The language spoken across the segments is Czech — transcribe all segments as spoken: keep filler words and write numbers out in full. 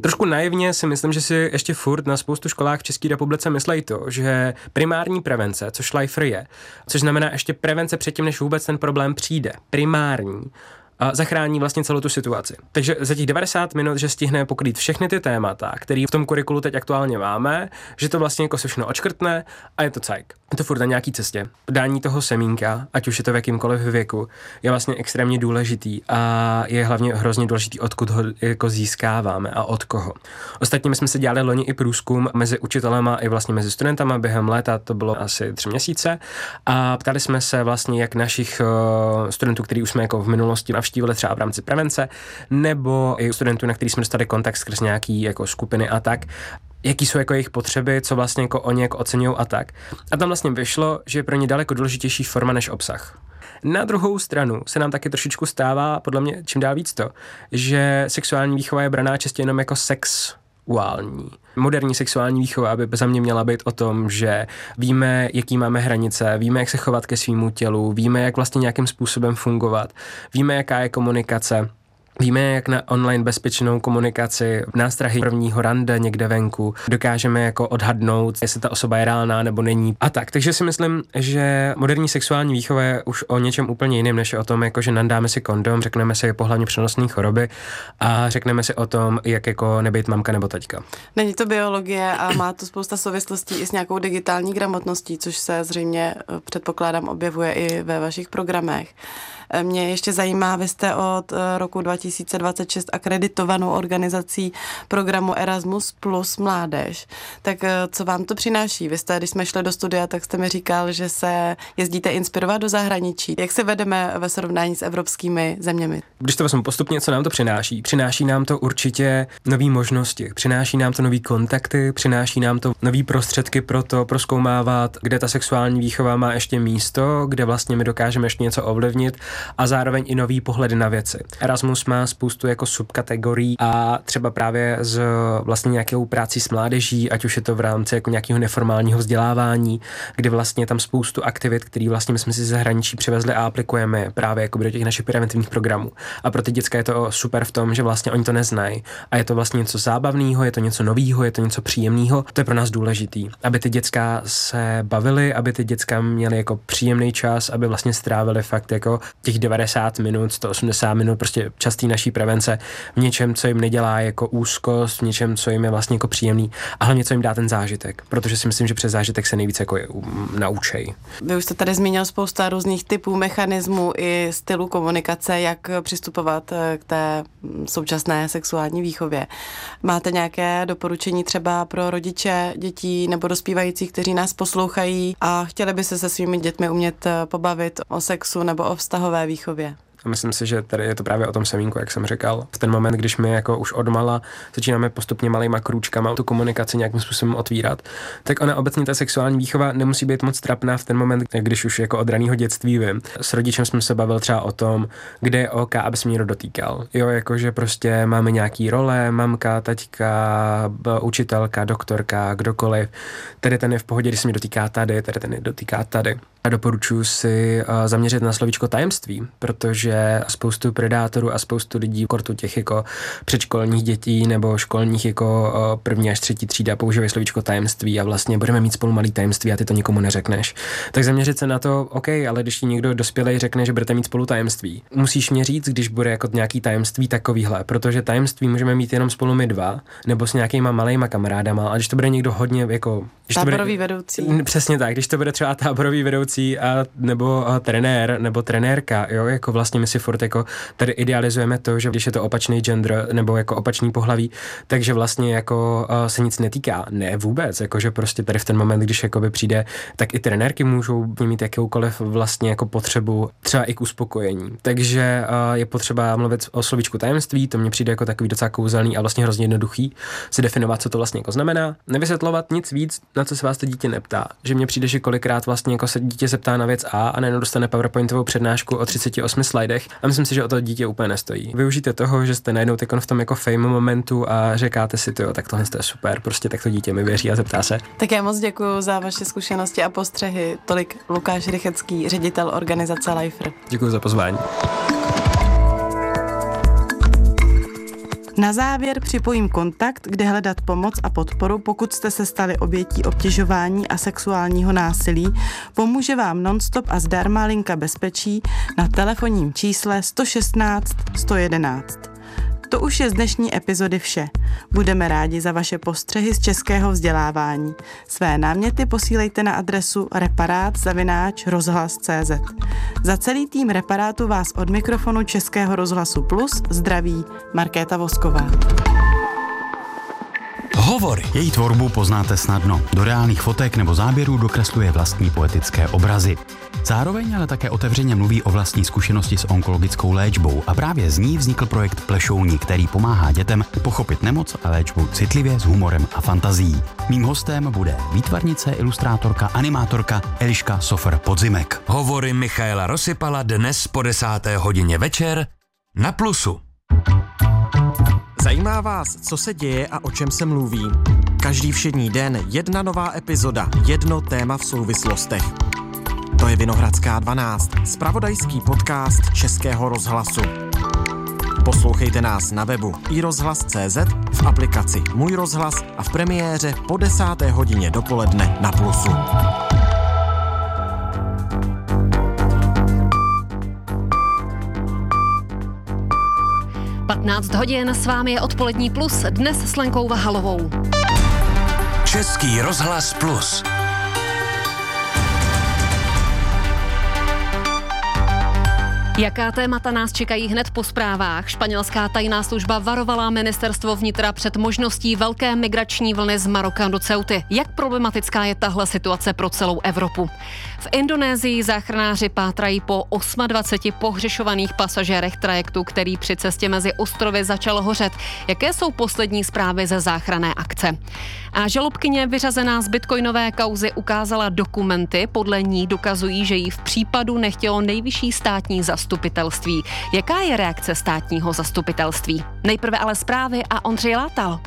Trošku naivně si myslím, že si ještě furt na spoustu školách v České republice myslejí to, že primární prevence, což Lifer je, což znamená ještě prevence předtím, než vůbec ten problém přijde, primární, a zachrání vlastně celou tu situaci. Takže za těch devadesát minut, že stihne pokrýt všechny ty témata, které v tom kurikulu teď aktuálně máme, že to vlastně jako se všechno odškrtne a je to cajk. Je to furt na nějaký cestě. Dání toho semínka, ať už je to v jakýmkoliv věku, je vlastně extrémně důležitý a je hlavně hrozně důležitý, odkud ho jako získáváme a od koho. Ostatně my jsme se dělali loni i průzkum mezi učitelema i vlastně mezi studentama během léta, to bylo asi tři měsíce a ptali jsme se vlastně jak našich uh, studentů, který už jsme jako v minulosti navštívili třeba v rámci prevence, nebo i studentů, na který jsme dostali kontakt skrz nějaký jako skupiny a tak, jaký jsou jako jejich potřeby, co vlastně jako oni jako oceňují a tak. A tam vlastně vyšlo, že je pro ně daleko důležitější forma než obsah. Na druhou stranu se nám taky trošičku stává, podle mě čím dál víc to, že sexuální výchova je braná čistě jenom jako sex uální. Moderní sexuální výchova by za mě měla být o tom, že víme, jaký máme hranice, víme, jak se chovat ke svýmu tělu, víme, jak vlastně nějakým způsobem fungovat, víme, jaká je komunikace. Víme, jak na online bezpečnou komunikaci, nástrahy prvního rande někde venku, dokážeme jako odhadnout, jestli ta osoba je reálná nebo není a tak. Takže si myslím, že moderní sexuální výchova je už o něčem úplně jiném, než o tom, jako že nandáme si kondom, řekneme si pohlavně přenosné choroby a řekneme si o tom, jak jako nebejt mamka nebo taťka. Není to biologie a má to spousta souvislostí i s nějakou digitální gramotností, což se zřejmě, předpokládám, objevuje i ve vašich programech. Mě ještě zajímá, vy jste od roku dva tisíce dvacet šest akreditovanou organizací programu Erasmus plus mládež. Tak co vám to přináší? Vy jste, když jsme šli do studia, tak jste mi říkal, že se jezdíte inspirovat do zahraničí. Jak se vedeme ve srovnání s evropskými zeměmi? Když to vezmu postupně, co nám to přináší? Přináší nám to určitě nový možnosti, přináší nám to nový kontakty, přináší nám to nový prostředky pro to prozkoumávat, kde ta sexuální výchova má ještě místo, kde vlastně my dokážeme ještě něco ovlivnit a zároveň i nový pohledy na věci. Erasmus má spoustu jako subkategorií a třeba právě z vlastně nějakou práci s mládeží, ať už je to v rámci jako nějakého neformálního vzdělávání, kdy vlastně tam spoustu aktivit, které vlastně my jsme si z zahraničí přivezli a aplikujeme právě jako do těch našich preventivních programů. A pro ty děcka je to super v tom, že vlastně oni to neznají. A je to vlastně něco zábavného, je to něco nového, je to něco příjemného. To je pro nás důležitý, aby ty děcka se bavily, aby ty děcka měly jako příjemný čas, aby vlastně strávili fakt jako těch devadesát minut, sto osmdesát minut, prostě častý naší prevence v něčem, co jim nedělá jako úzkost, v něčem, co jim je vlastně jako příjemný a hlavně, co jim dá ten zážitek, protože si myslím, že přes zážitek se nejvíce jako naučej. Vy už jste tady zmínil spousta různých typů, mechanismů i stylu komunikace, jak přistupovat k té současné sexuální výchově. Máte nějaké doporučení třeba pro rodiče dětí nebo dospívajících, kteří nás poslouchají a chtěli by se se svými dětmi umět pobavit o sexu nebo o vztahové výchově? A myslím si, že tady je to právě o tom semínku, jak jsem říkal. V ten moment, když my jako už odmala začínáme postupně malýma krůčkama tu komunikaci nějakým způsobem otvírat, tak ona obecně ta sexuální výchova nemusí být moc trapná v ten moment, když už jako od raného dětství vím. S rodičem jsme se bavili třeba o tom, kde je OK, aby se mě někdo dotýkal. Jo, jakože prostě máme nějaký role, mamka, taťka, učitelka, doktorka, kdokoliv. Tady ten je v pohodě, když se mě dotýká tady, tady ten je dotýká tady. A doporučuji si uh, zaměřit na slovíčko tajemství, protože spoustu predátorů a spoustu lidí, kortu těch jako předškolních dětí nebo školních jako uh, první až třetí třída používají slovíčko tajemství a vlastně budeme mít spolu malý tajemství a ty to nikomu neřekneš. Tak zaměřit se na to, OK, ale když ti někdo dospělej řekne, že budete mít spolu tajemství, musíš mě říct, když bude jako nějaký tajemství takovýhle, protože tajemství můžeme mít jenom spolu my dva nebo s nějakýma malejma kamarádama, a když to bude někdo hodně jako táborový vedoucí. Přesně tak, když to bude třeba táborový vedoucí a nebo a trenér nebo trenérka, jo, jako vlastně my si furt jako tady idealizujeme to, že když je to opačný gender nebo jako opačný pohlaví, takže vlastně jako uh, se nic netýká. Ne, vůbec, jakože prostě tady v ten moment, když jakoby přijde, tak i trenérky můžou mít jakoukoliv vlastně jako potřebu třeba i k uspokojení. Takže uh, je potřeba mluvit o slovíčku tajemství, to mně přijde jako takový docela kouzelný a vlastně hrozně jednoduchý si definovat, co to vlastně jako znamená. Nevysvětlovat nic víc, na co se vás to dítě neptá. Že mně přijde, že kolikrát vlastně jako se dítě zeptá na věc A a najednou dostane PowerPointovou přednášku o třiceti osmi slajdech a myslím si, že o to dítě úplně nestojí. Využijte toho, že jste najednou teď v tom jako fame momentu a říkáte si, jo, tak tohle je super, prostě tak to dítě mi věří a zeptá se. Tak já moc děkuji za vaše zkušenosti a postřehy. Tolik Lukáš Rychecký, ředitel organizace Lifer. Děkuji za pozvání. Na závěr připojím kontakt, kde hledat pomoc a podporu, pokud jste se stali obětí obtěžování a sexuálního násilí. Pomůže vám nonstop a zdarma linka bezpečí na telefonním čísle sto šestnáct sto jedenáct. To už je z dnešní epizody vše. Budeme rádi za vaše postřehy z českého vzdělávání. Své náměty posílejte na adresu reparát zavináč rozhlas tečka cé zet. Za celý tým Reparátu vás od mikrofonu Českého rozhlasu Plus zdraví Markéta Vosková. Hovory. Její tvorbu poznáte snadno. Do reálných fotek nebo záběrů dokresluje vlastní poetické obrazy. Zároveň ale také otevřeně mluví o vlastní zkušenosti s onkologickou léčbou a právě z ní vznikl projekt Plešouni, který pomáhá dětem pochopit nemoc a léčbu citlivě, s humorem a fantazií. Mým hostem bude výtvarnice, ilustrátorka, animátorka Eliška Sofr-Podzimek. Hovory Michaela Rosypala dnes po desáté hodině večer na Plusu. Zajímá vás, co se děje a o čem se mluví? Každý všední den jedna nová epizoda, jedno téma v souvislostech. To je Vinohradská dvanáct, zpravodajský podcast Českého rozhlasu. Poslouchejte nás na webu i rozhlas tečka cé zet, v aplikaci Můj rozhlas a v premiéře po desáté hodině dopoledne na Plusu. patnáct hodin, s vámi je Odpolední Plus, dnes s Lenkou Vahalovou. Český rozhlas Plus. Jaká témata nás čekají hned po zprávách? Španělská tajná služba varovala ministerstvo vnitra před možností velké migrační vlny z Maroka do Ceuty. Jak problematická je tahle situace pro celou Evropu? V Indonésii záchranáři pátrají po dvaceti osmi pohřešovaných pasažérech trajektu, který při cestě mezi ostrovy začal hořet. Jaké jsou poslední zprávy ze záchranné akce? A žalobkyně vyřazená z bitcoinové kauzy ukázala dokumenty, podle ní dokazují, že jí v případu nechtělo nejvyšší státní zastupitelství. Jaká je reakce státního zastupitelství? Nejprve ale zprávy a Ondřej Látal.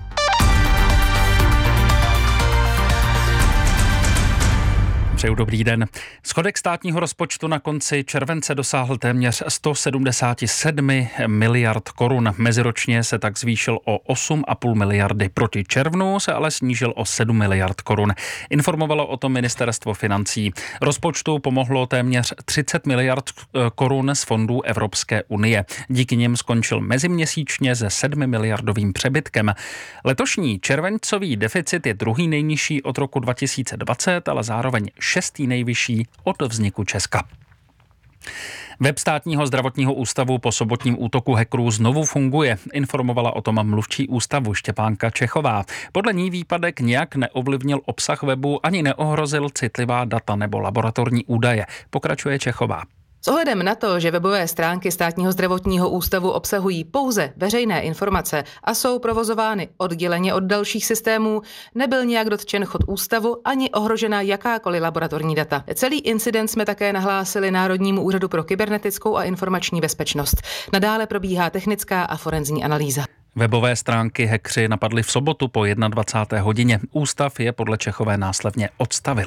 Přeju dobrý den. Schodek státního rozpočtu na konci července dosáhl téměř sto sedmdesát sedm miliard korun. Meziročně se tak zvýšil o osm a půl miliardy. Proti červnu se ale snížil o sedm miliard korun. Informovalo o tom ministerstvo financí. Rozpočtu pomohlo téměř třicet miliard korun z fondů Evropské unie. Díky nim skončil meziměsíčně se sedmi miliardovým přebytkem. Letošní červencový deficit je druhý nejnižší od roku dva tisíce dvacet, ale zároveň šestý nejvyšší od vzniku Česka. Web státního zdravotního ústavu po sobotním útoku hackerů znovu funguje. Informovala o tom mluvčí ústavu Štěpánka Čechová. Podle ní výpadek nějak neovlivnil obsah webu ani neohrozil citlivá data nebo laboratorní údaje. Pokračuje Čechová. S ohledem na to, že webové stránky státního zdravotního ústavu obsahují pouze veřejné informace a jsou provozovány odděleně od dalších systémů, nebyl nijak dotčen chod ústavu ani ohrožena jakákoliv laboratorní data. Celý incident jsme také nahlásili Národnímu úřadu pro kybernetickou a informační bezpečnost. Nadále probíhá technická a forenzní analýza. Webové stránky hackři napadli v sobotu po dvacáté jedné hodině. Ústav je podle Čechové následně odstavil.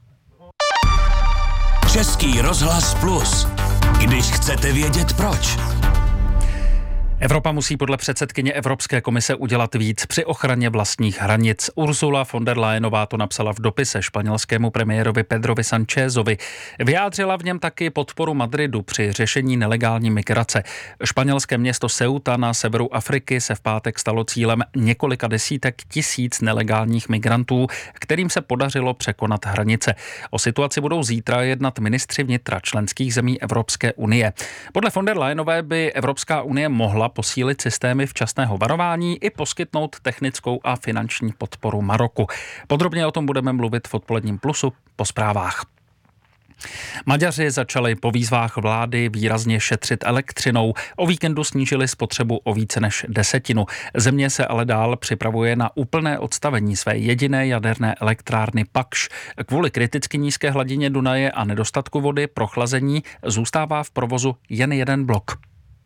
Český rozhlas Plus. Když chcete vědět proč. Evropa musí podle předsedkyně Evropské komise udělat víc při ochraně vlastních hranic. Ursula von der Leyenová to napsala v dopise španělskému premiérovi Pedrovi Sanchezovi. Vyjádřila v něm taky podporu Madridu při řešení nelegální migrace. Španělské město Ceuta na severu Afriky se v pátek stalo cílem několika desítek tisíc nelegálních migrantů, kterým se podařilo překonat hranice. O situaci budou zítra jednat ministři vnitra členských zemí Evropské unie. Podle von der Leyenové by Evropská unie mohla posílit systémy včasného varování i poskytnout technickou a finanční podporu Maroku. Podrobně o tom budeme mluvit v Odpoledním Plusu po zprávách. Maďaři začali po výzvách vlády výrazně šetřit elektřinou. O víkendu snížili spotřebu o více než desetinu. Země se ale dál připravuje na úplné odstavení své jediné jaderné elektrárny Pakš. Kvůli kriticky nízké hladině Dunaje a nedostatku vody pro chlazení zůstává v provozu jen jeden blok.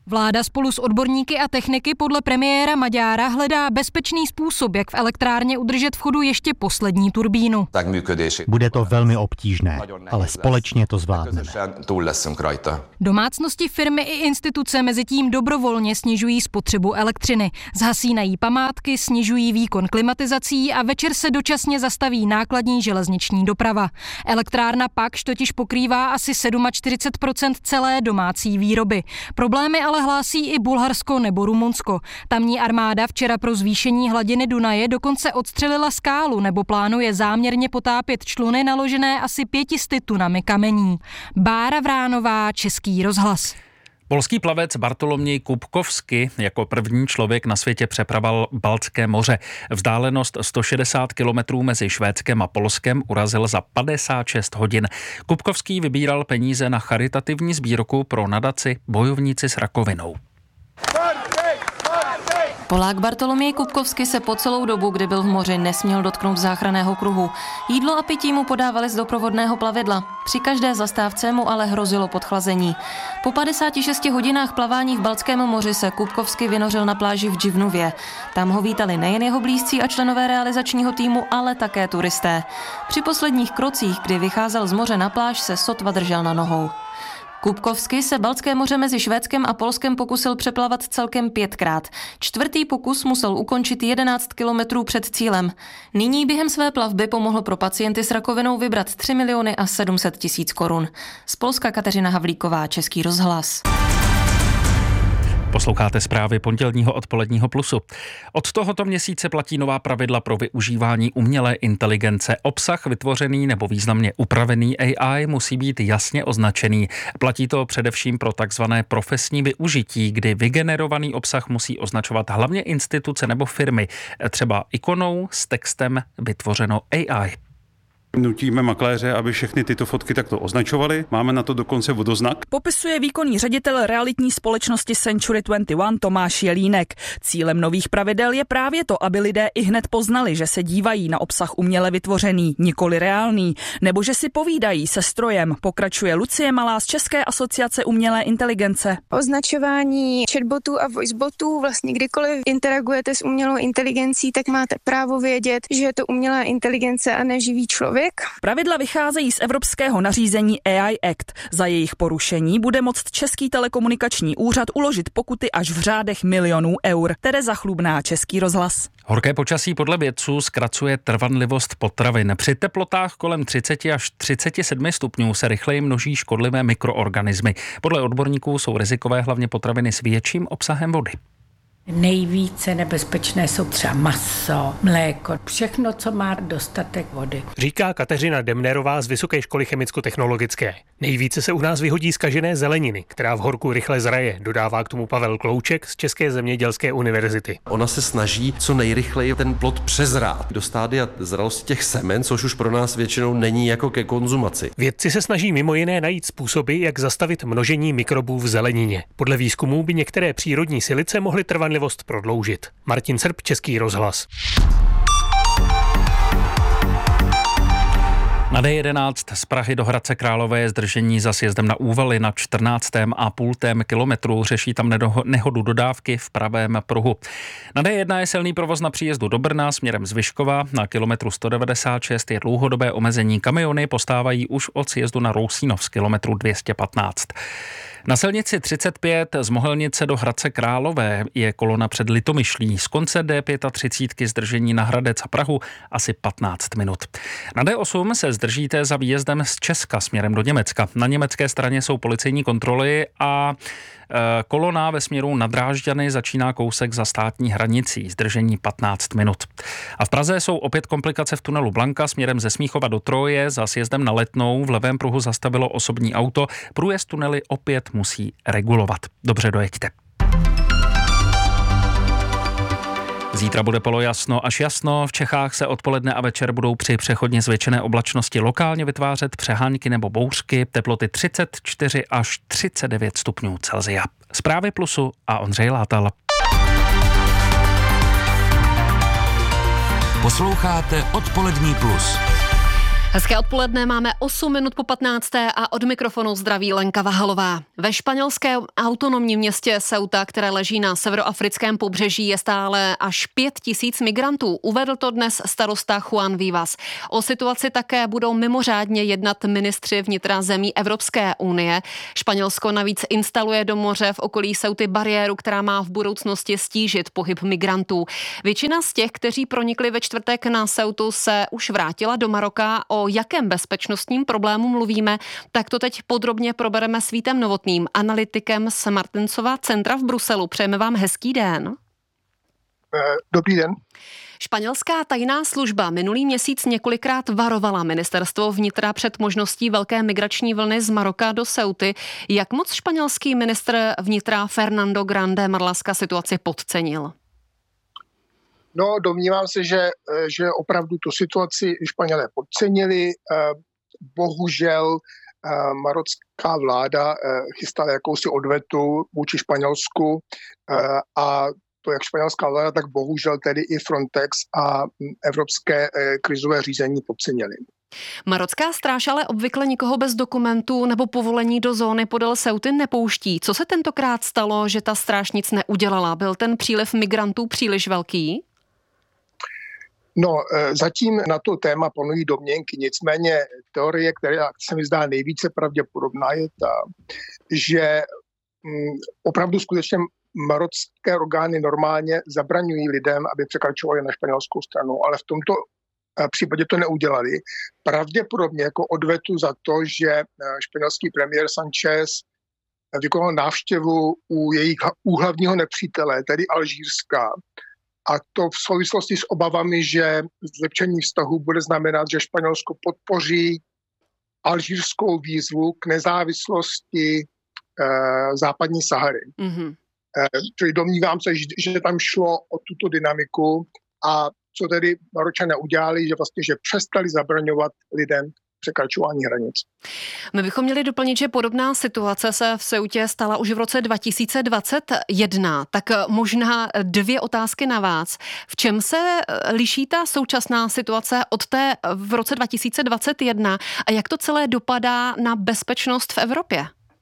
Vláda spolu s odborníky a techniky podle premiéra Maďára hledá bezpečný způsob, jak v elektrárně udržet v chodu ještě poslední turbínu. Bude to velmi obtížné, ale společně to zvládneme. Domácnosti, firmy i instituce mezitím dobrovolně snižují spotřebu elektřiny. Zhasínají památky, snižují výkon klimatizací a večer se dočasně zastaví nákladní železniční doprava. Elektrárna Pakš totiž pokrývá asi čtyřicet sedm procent celé domácí výroby. Problémy ale hlásí i Bulharsko nebo Rumunsko. Tamní armáda včera pro zvýšení hladiny Dunaje dokonce odstřelila skálu nebo plánuje záměrně potápět čluny naložené asi pětisty tunami kamení. Bára Vránová, Český rozhlas. Polský plavec Bartoloměj Kupkovský jako první člověk na světě přepraval Baltské moře. Vzdálenost sto šedesát kilometrů mezi Švédskem a Polskem urazil za padesát šest hodin. Kupkovský vybíral peníze na charitativní sbírku pro nadaci Bojovníci s rakovinou. Polák Bartoloměj Kupkovský se po celou dobu, kdy byl v moři, nesměl dotknout záchranného kruhu. Jídlo a pití mu podávali z doprovodného plavidla. Při každé zastávce mu ale hrozilo podchlazení. Po padesáti šesti hodinách plavání v Baltském moři se Kupkovský vynořil na pláži v Dživnově. Tam ho vítali nejen jeho blízcí a členové realizačního týmu, ale také turisté. Při posledních krocích, kdy vycházel z moře na pláž, se sotva držel na nohou. Kupkovský se Baltské moře mezi Švédskem a Polskem pokusil přeplavat celkem pětkrát. Čtvrtý pokus musel ukončit jedenáct kilometrů před cílem. Nyní během své plavby pomohl pro pacienty s rakovinou vybrat tři miliony a sedm set tisíc korun. Z Polska Kateřina Havlíková, Český rozhlas. Posloucháte zprávy pondělního odpoledního Plusu. Od tohoto měsíce platí nová pravidla pro využívání umělé inteligence. Obsah vytvořený nebo významně upravený A I musí být jasně označený. Platí to především pro takzvané profesní využití, kdy vygenerovaný obsah musí označovat hlavně instituce nebo firmy, třeba ikonou s textem vytvořeno A I. Nutíme makléře, aby všechny tyto fotky takto označovali. Máme na to dokonce vodoznak. Popisuje výkonný ředitel realitní společnosti Century dvacet jedna Tomáš Jelínek. Cílem nových pravidel je právě to, aby lidé i hned poznali, že se dívají na obsah uměle vytvořený, nikoli reálný, nebo že si povídají se strojem, pokračuje Lucie Malá z České asociace umělé inteligence. Označování chatbotů a voicebotů, vlastně kdykoliv interagujete s umělou inteligencí, tak máte právo vědět, že je to umělá inteligence a ne živý člověk. Pravidla vycházejí z evropského nařízení A I Act. Za jejich porušení bude moct Český telekomunikační úřad uložit pokuty až v řádech milionů eur. Tereza Chlubná, Český rozhlas. Horké počasí podle vědců zkracuje trvanlivost potravin. Při teplotách kolem třicet až třicet sedm stupňů se rychleji množí škodlivé mikroorganismy. Podle odborníků jsou rizikové hlavně potraviny s větším obsahem vody. Nejvíce nebezpečné jsou třeba maso, mléko, všechno, co má dostatek vody. Říká Kateřina Demnerová z Vysoké školy chemicko-technologické. Nejvíce se u nás vyhodí zkažené zeleniny, která v horku rychle zraje, dodává k tomu Pavel Klouček z České zemědělské univerzity. Ona se snaží co nejrychleji ten plod přezrát do stádia zralosti těch semen, což už pro nás většinou není jako ke konzumaci. Vědci se snaží mimo jiné najít způsoby, jak zastavit množení mikrobů v zelenině. Podle výzkumů by některé přírodní silice mohly trvanlivost prodloužit. Martin Srb, Český rozhlas. Na D jedenáct z Prahy do Hradce Králové je zdržení za sjezdem na Úvaly na čtrnáctém a půl kilometru. Řeší tam nehodu dodávky v pravém pruhu. Na D jedna je silný provoz na příjezdu do Brna směrem z Vyškova. Na kilometru sto devadesát šest je dlouhodobé omezení. Kamiony postávají už od sjezdu na Rousínov z kilometru dvě stě patnáct. Na silnici třicet pět z Mohelnice do Hradce Králové je kolona před Litomyšlí. Z konce D třicet pět zdržení na Hradec a Prahu asi patnáct minut. Na D osm se zdržíte za výjezdem z Česka směrem do Německa. Na německé straně jsou policejní kontroly a e, kolona ve směru na Drážďany začíná kousek za státní hranicí. Zdržení patnáct minut. A v Praze jsou opět komplikace v tunelu Blanka směrem ze Smíchova do Troje. Za sjezdem na Letnou v levém pruhu zastavilo osobní auto. Průjezd tunely opět musí regulovat. Dobře dojeďte. Zítra bude polojasno až jasno. V Čechách se odpoledne a večer budou při přechodně zvětšené oblačnosti lokálně vytvářet přehánky nebo bouřky. Teploty třicet čtyři až třicet devět stupňů Celsia. Zprávy Plusu a Ondřej Látal. Posloucháte Odpolední Plus. Hezké odpoledne, máme osm minut po patnácté a od mikrofonu zdraví Lenka Vahalová. Ve španělském autonomním městě Ceuta, které leží na severoafrickém pobřeží, je stále až pět tisíc migrantů. Uvedl to dnes starosta Juan Vivas. O situaci také budou mimořádně jednat ministři vnitra zemí Evropské unie. Španělsko navíc instaluje do moře v okolí Ceuty bariéru, která má v budoucnosti stížit pohyb migrantů. Většina z těch, kteří pronikli ve čtvrtek na Ceutu, se už vrátila do Maroka. O jakém bezpečnostním problému mluvíme, tak to teď podrobně probereme s Vítem Novotným, analytikem z Martinsova centra v Bruselu. Přejeme vám hezký den. Dobrý den. Španělská tajná služba minulý měsíc několikrát varovala ministerstvo vnitra před možností velké migrační vlny z Maroka do Ceuty. Jak moc španělský ministr vnitra Fernando Grande Marlaska situaci podcenil? No, domnívám se, že, že opravdu tu situaci Španělé podcenili. Bohužel marocká vláda chystala jakousi odvetu vůči Španělsku a to jak španělská vláda, tak bohužel tedy i Frontex a evropské krizové řízení podcenili. Marocká stráž ale obvykle nikoho bez dokumentů nebo povolení do zóny podél Ceuty nepouští. Co se tentokrát stalo, že ta stráž nic neudělala? Byl ten příliv migrantů příliš velký? No, zatím na to téma panují domněnky, nicméně teorie, která se mi zdá nejvíce pravděpodobná, je ta, že opravdu skutečně marocké orgány normálně zabraňují lidem, aby překračovali na španělskou stranu, ale v tomto případě to neudělali. Pravděpodobně jako odvetu za to, že španělský premiér Sanchez vykonal návštěvu u jejich u hlavního nepřítele, tedy Alžírska, a to v souvislosti s obavami, že zlepšení vztahu bude znamenat, že Španělsko podpoří alžírskou výzvu k nezávislosti eh, západní Sahary. Mm-hmm. Eh, čili domnívám se, že, že tam šlo o tuto dynamiku a co tedy Maročané udělali, že vlastně, že přestali zabraňovat lidem překračování hranic. My bychom měli doplnit, že podobná situace se v Ceutě stala už v roce dva tisíce dvacet jedna. Tak možná dvě otázky na vás. V čem se liší ta současná situace od té v roce dva tisíce dvacet jedna a jak to celé dopadá na bezpečnost v Evropě?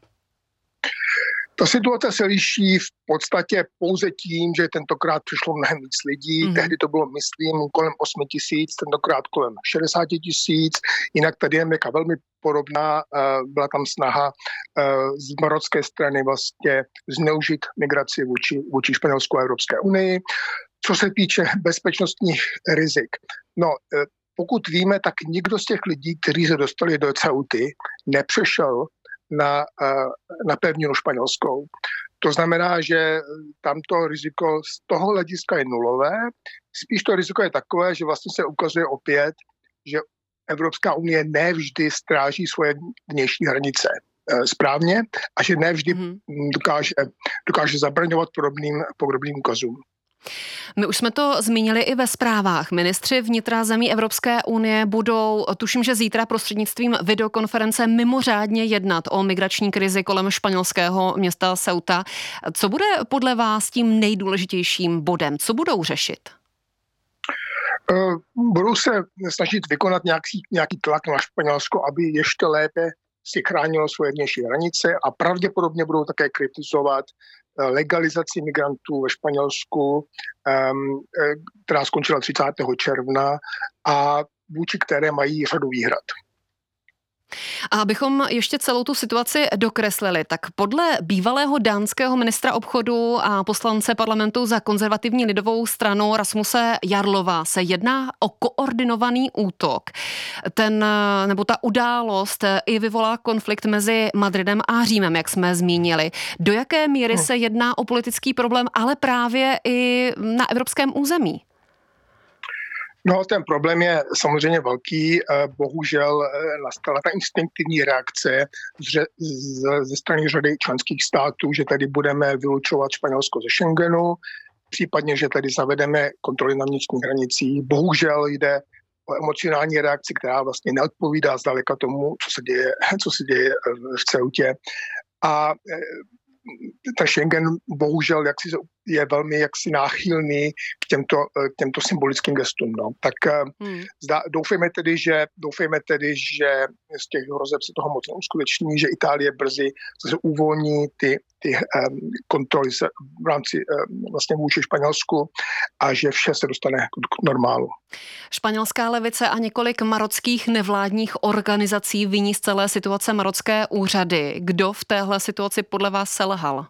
Ta situace se liší v podstatě pouze tím, že tentokrát přišlo mnohem víc lidí. Mm. Tehdy to bylo, myslím, kolem osm tisíc, tentokrát kolem šedesát tisíc. Jinak tady je Meka velmi podobná. Byla tam snaha z marocké strany vlastně zneužít migraci vůči, vůči Španělsku a Evropské unii. Co se týče bezpečnostních rizik. No, pokud víme, tak nikdo z těch lidí, kteří se dostali do Ceuty, nepřešel na, na pevninu španělskou. To znamená, že tamto riziko z toho hlediska je nulové. Spíš to riziko je takové, že vlastně se ukazuje opět, že Evropská unie nevždy stráží svoje vnější hranice správně a že nevždy mm-hmm. dokáže, dokáže zabraňovat podobným, podobným ukazům. My už jsme to zmínili i ve zprávách. Ministři vnitra zemí Evropské unie budou, tuším, že zítra prostřednictvím videokonference mimořádně jednat o migrační krizi kolem španělského města Ceuta. Co bude podle vás tím nejdůležitějším bodem? Co budou řešit? Budou se snažit vykonat nějaký, nějaký tlak na Španělsko, aby ještě lépe si chránilo svoje vnější hranice a pravděpodobně budou také kritizovat legalizaci migrantů ve Španělsku, která skončila třicátého června a vůči které mají řadu výhrad. A abychom ještě celou tu situaci dokreslili, tak podle bývalého dánského ministra obchodu a poslance parlamentu za konzervativní lidovou stranu Rasmuse Jarlova se jedná o koordinovaný útok. Ten, nebo ta událost i vyvolá konflikt mezi Madridem a Římem, jak jsme zmínili. Do jaké míry se jedná o politický problém, ale právě i na evropském území? No, ten problém je samozřejmě velký. Bohužel nastala ta instinktivní reakce ze strany řady členských států, že tady budeme vylučovat Španělsko ze Schengenu, případně, že tady zavedeme kontroly na vnitřních hranicích. Bohužel jde o emocionální reakci, která vlastně neodpovídá zdaleka tomu, co se děje, co se děje v Ceutě. A ten Schengen bohužel jaksi se je velmi jaksi náchylný k těmto, k těmto symbolickým gestům. No. Tak hmm. zda, doufejme, tedy, že, doufejme tedy, že z těch hrozeb se toho moc neuskuteční, že Itálie brzy zase uvolní ty, ty um, kontroly se, v rámci um, vlastně vůči Španělsku a že vše se dostane k normálu. Španělská levice a několik marockých nevládních organizací viní z celé situace marocké úřady. Kdo v téhle situaci podle vás selhal?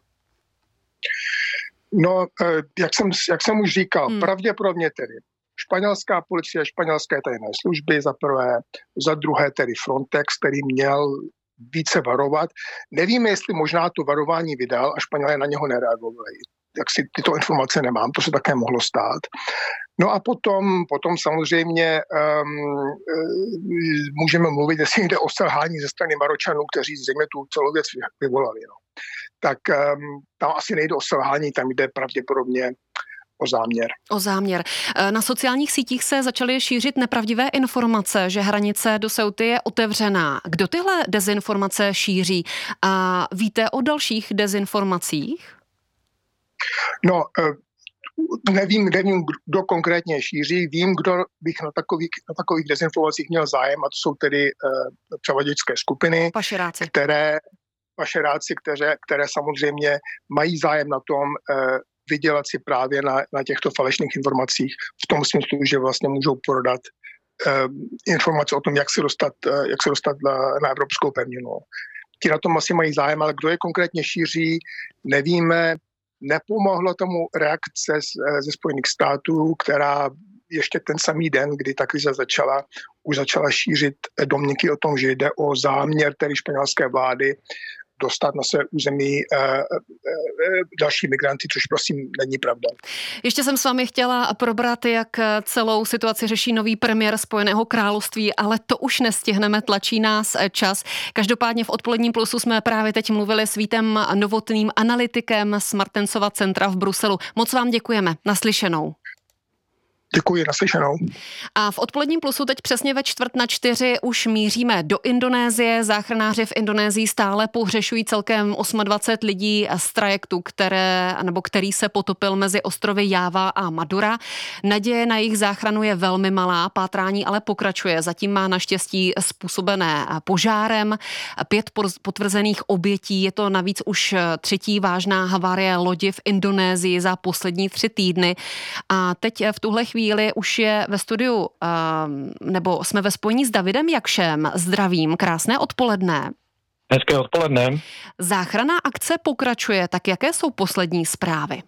No, jak jsem, jak jsem už říkal, hmm. pravděpodobně tedy španělská policie, španělské tajné služby za prvé, za druhé tedy Frontex, který měl více varovat. Nevíme, jestli možná to varování vydal a Španělé na něho nereagovali. Jak si tyto informace nemám, to se také mohlo stát. No a potom, potom samozřejmě um, můžeme mluvit, jestli jde o selhání ze strany Maročanů, kteří zřejmě tu celou věc vyvolali. No. Tak um, tam asi nejde o selhání, tam jde pravděpodobně o záměr. O záměr. Na sociálních sítích se začaly šířit nepravdivé informace, že hranice do Ceuty je otevřená. Kdo tyhle dezinformace šíří? A víte o dalších dezinformacích? No, nevím, nevím, kdo konkrétně šíří, vím, kdo bych na takových, na takových dezinformacích měl zájem, a to jsou tedy uh, převaděčské skupiny, pašeráci. které, pašeráci, které, které samozřejmě mají zájem na tom uh, vydělat si právě na, na těchto falešných informacích v tom smyslu, že vlastně můžou prodat uh, informace o tom, jak se dostat, uh, jak se dostat na, na evropskou pevninu. Ti na tom asi mají zájem, ale kdo je konkrétně šíří, nevíme. Nepomohlo tomu reakce ze Spojených států, která ještě ten samý den, kdy ta krize začala, už začala šířit domněnky o tom, že jde o záměr tedy španělské vlády dostat na své území e, e, další migranty, což prosím není pravda. Ještě jsem s vámi chtěla probrat, jak celou situaci řeší nový premiér Spojeného království, ale to už nestihneme, tlačí nás čas. Každopádně v Odpoledním plusu jsme právě teď mluvili s Vítem Novotným, analytikem z Martensova centra v Bruselu. Moc vám děkujeme. Naslyšenou. Děkuji, naslyšenou. A v Odpoledním plusu teď přesně ve čtvrt na čtyři už míříme do Indonésie. Záchranáři v Indonésii stále pohřešují celkem dvacet osm lidí z trajektu, které, nebo který se potopil mezi ostrovy Jáva a Madura. Naděje na jejich záchranu je velmi malá, pátrání ale pokračuje. Zatím má naštěstí způsobené požárem. Pět potvrzených obětí, je to navíc už třetí vážná havárie lodi v Indonésii za poslední tři týdny. A teď v tuhle chvíli už je ve studiu, nebo jsme ve spojení s Davidem Jakšem. Zdravím, krásné odpoledne. Hezké odpoledne. Záchranná akce pokračuje, tak jaké jsou poslední zprávy?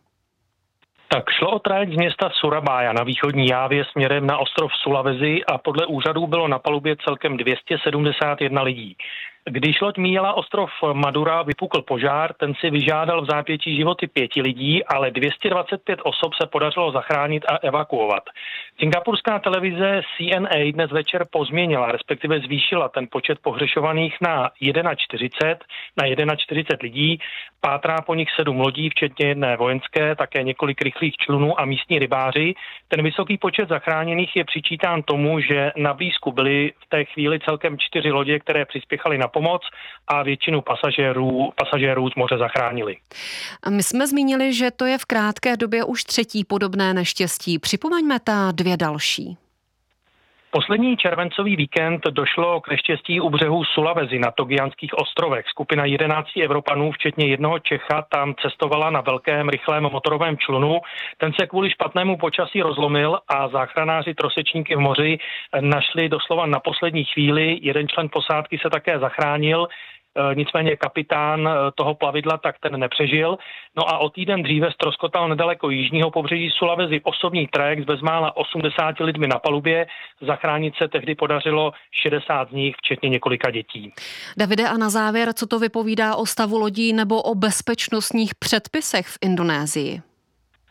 Tak šlo o trajekt z města Surabaya na východní Jávě směrem na ostrov Sulawesi a podle úřadů bylo na palubě celkem dvě stě sedmdesát jedna lidí. Když loď míjela ostrov Madura, vypukl požár, ten si vyžádal v zápětí životy pěti lidí, ale dvě stě dvacet pět osob se podařilo zachránit a evakuovat. Singapurská televize C N A dnes večer pozměnila, respektive zvýšila ten počet pohřešovaných na čtyřicet jedna, na čtyřicet jedna lidí. Pátrá po nich sedm lodí, včetně jedné vojenské, také několik rychlých člunů a místní rybáři. Ten vysoký počet zachráněných je přičítán tomu, že na blízku byly v té chvíli celkem čtyři lodě, které přispěchaly na pomoc a většinu pasažérů, pasažérů z moře zachránili. My jsme zmínili, že to je v krátké době už třetí podobné neštěstí. Připomeňme ta dvě další. Poslední červencový víkend došlo k neštěstí u břehu Sulawesi na Togianských ostrovech. Skupina jedenácti Evropanů, včetně jednoho Čecha, tam cestovala na velkém rychlém motorovém člunu. Ten se kvůli špatnému počasí rozlomil a záchranáři trosečníky v moři našli doslova na poslední chvíli. Jeden člen posádky se také zachránil. Nicméně kapitán toho plavidla tak ten nepřežil. No a o týden dříve ztroskotal nedaleko jižního pobřeží Sulawesi osobní trajekt s bezmála osmdesáti lidmi na palubě. Zachránit se tehdy podařilo šedesát z nich, včetně několika dětí. Davide, a na závěr, co to vypovídá o stavu lodí nebo o bezpečnostních předpisech v Indonésii?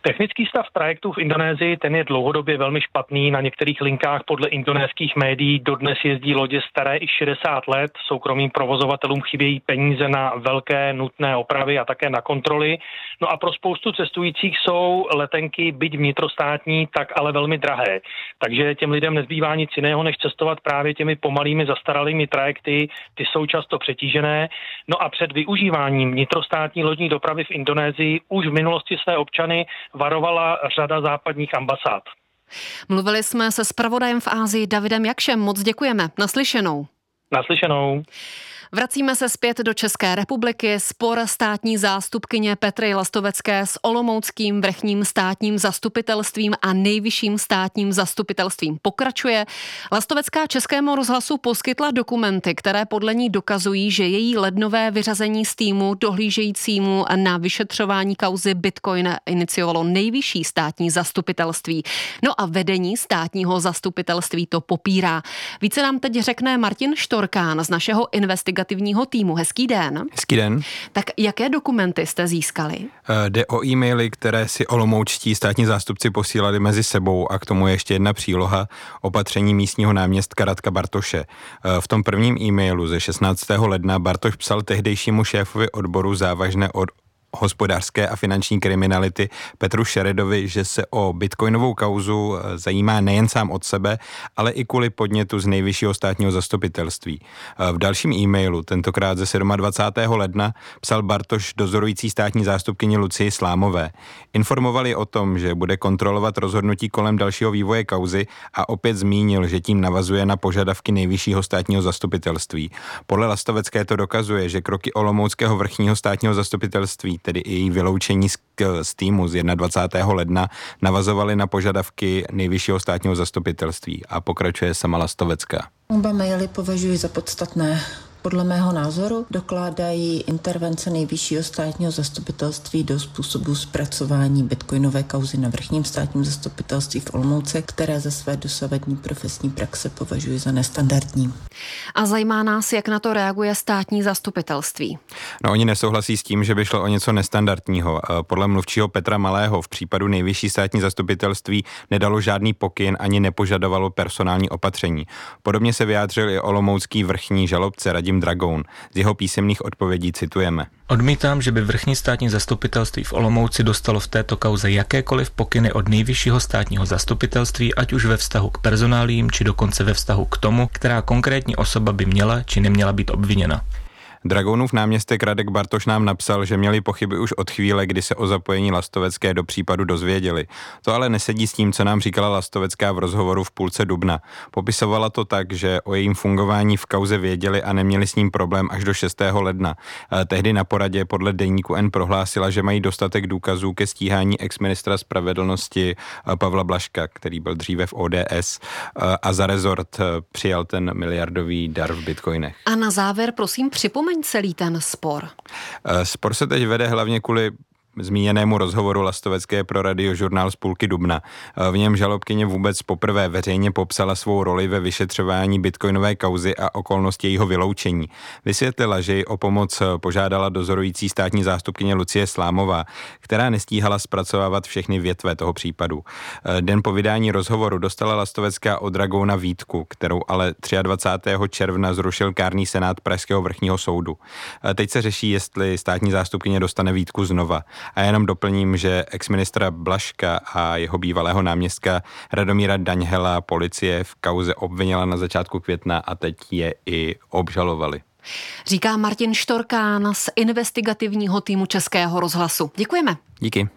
Technický stav trajektů v Indonésii, ten je dlouhodobě velmi špatný. Na některých linkách podle indonéských médií dodnes jezdí lodě staré i šedesát let. Soukromým provozovatelům chybějí peníze na velké nutné opravy a také na kontroly. No a pro spoustu cestujících jsou letenky, byť vnitrostátní, tak ale velmi drahé. Takže těm lidem nezbývá nic jiného, než cestovat právě těmi pomalými zastaralými trajekty. Ty jsou často přetížené. No a před využíváním vnitrostátní lodní dopravy v Indonésii už v minulosti své občany varovala řada západních ambasád. Mluvili jsme se zpravodajem v Asii Davidem Jakšem. Moc děkujeme. Naslyšenou. Naslyšenou. Vracíme se zpět do České republiky. Spor státní zástupkyně Petry Lastovecké s olomouckým vrchním státním zastupitelstvím a nejvyšším státním zastupitelstvím pokračuje. Lastovecká Českému rozhlasu poskytla dokumenty, které podle ní dokazují, že její lednové vyřazení z týmu dohlížejícímu na vyšetřování kauzy Bitcoin iniciovalo nejvyšší státní zastupitelství. No a vedení státního zastupitelství to popírá. Více nám teď řekne Martin Štorkán z našeho investigativního investigativního týmu. Hezký den. Hezký den. Tak jaké dokumenty jste získali? Jde o e-maily, které si olomoučtí státní zástupci posílali mezi sebou a k tomu ještě jedna příloha opatření místního náměstka Radka Bartoše. V tom prvním e-mailu ze šestnáctého ledna Bartoš psal tehdejšímu šéfovi odboru závažné od hospodářské a finanční kriminality Petru Šeredovi, že se o bitcoinovou kauzu zajímá nejen sám od sebe, ale i kvůli podnětu z nejvyššího státního zastupitelství. V dalším e-mailu, tentokrát ze dvacátého sedmého ledna, psal Bartoš dozorující státní zástupkyni Lucii Slámové. Informovali o tom, že bude kontrolovat rozhodnutí kolem dalšího vývoje kauzy a opět zmínil, že tím navazuje na požadavky nejvyššího státního zastupitelství. Podle Lastovecké to dokazuje, že kroky olomouckého vrchního státního zastupitelství, tedy i její vyloučení z, z týmu z dvacátého prvního ledna, navazovaly na požadavky nejvyššího státního zastupitelství a pokračuje sama Lastovecká. Oba maily považuji za podstatné. Podle mého názoru dokládají intervence nejvyššího státního zastupitelství do způsobu zpracování bitcoinové kauzy na vrchním státním zastupitelství v Olomouci, které ze své dosavadní profesní praxe považuji za nestandardní. A zajímá nás, jak na to reaguje státní zastupitelství. No, oni nesouhlasí s tím, že by šlo o něco nestandardního. Podle mluvčího Petra Malého v případu nejvyšší státní zastupitelství nedalo žádný pokyn ani nepožadovalo personální opatření. Podobně se vyjádřil i olomoucký vrchní žalobce Radim Dragoun. Z jeho písemných odpovědí citujeme. Odmítám, že by vrchní státní zastupitelství v Olomouci dostalo v této kauze jakékoliv pokyny od nejvyššího státního zastupitelství, ať už ve vztahu k personálím, či dokonce ve vztahu k tomu, která konkrétní osoba by měla či neměla být obviněna. Dragounův náměstek Radek Bartoš nám napsal, že měli pochyby už od chvíle, kdy se o zapojení Lastovecké do případu dozvěděli. To ale nesedí s tím, co nám říkala Lastovecká v rozhovoru v půlce dubna. Popisovala to tak, že o jejím fungování v kauze věděli a neměli s ním problém až do šestého ledna. Tehdy na poradě podle deníku N prohlásila, že mají dostatek důkazů ke stíhání exministra spravedlnosti Pavla Blažka, který byl dříve v O D S a za rezort přijal ten miliardový dar v bitcoinech. A na závěr prosím připomeň celý ten spor. Spor se teď vede hlavně kvůli zmíněnému rozhovoru Lastovecké pro Radiožurnál z půlky dubna. V něm žalobkyně vůbec poprvé veřejně popsala svou roli ve vyšetřování bitcoinové kauzy a okolnosti jejího vyloučení. Vysvětlila, že ji o pomoc požádala dozorující státní zástupkyně Lucie Slámová, která nestíhala zpracovávat všechny větve toho případu. Den po vydání rozhovoru dostala Lastovecká od Dragouna výtku, kterou ale dvacátého třetího června zrušil kárný senát Pražského vrchního soudu. Teď se řeší, jestli státní zástupkyně dostane výtku znova. A jenom doplním, že exministra Blažka a jeho bývalého náměstka Radomíra Daňhela policie v kauze obvinila na začátku května a teď je i obžalovali. Říká Martin Štorkán z investigativního týmu Českého rozhlasu. Děkujeme. Díky.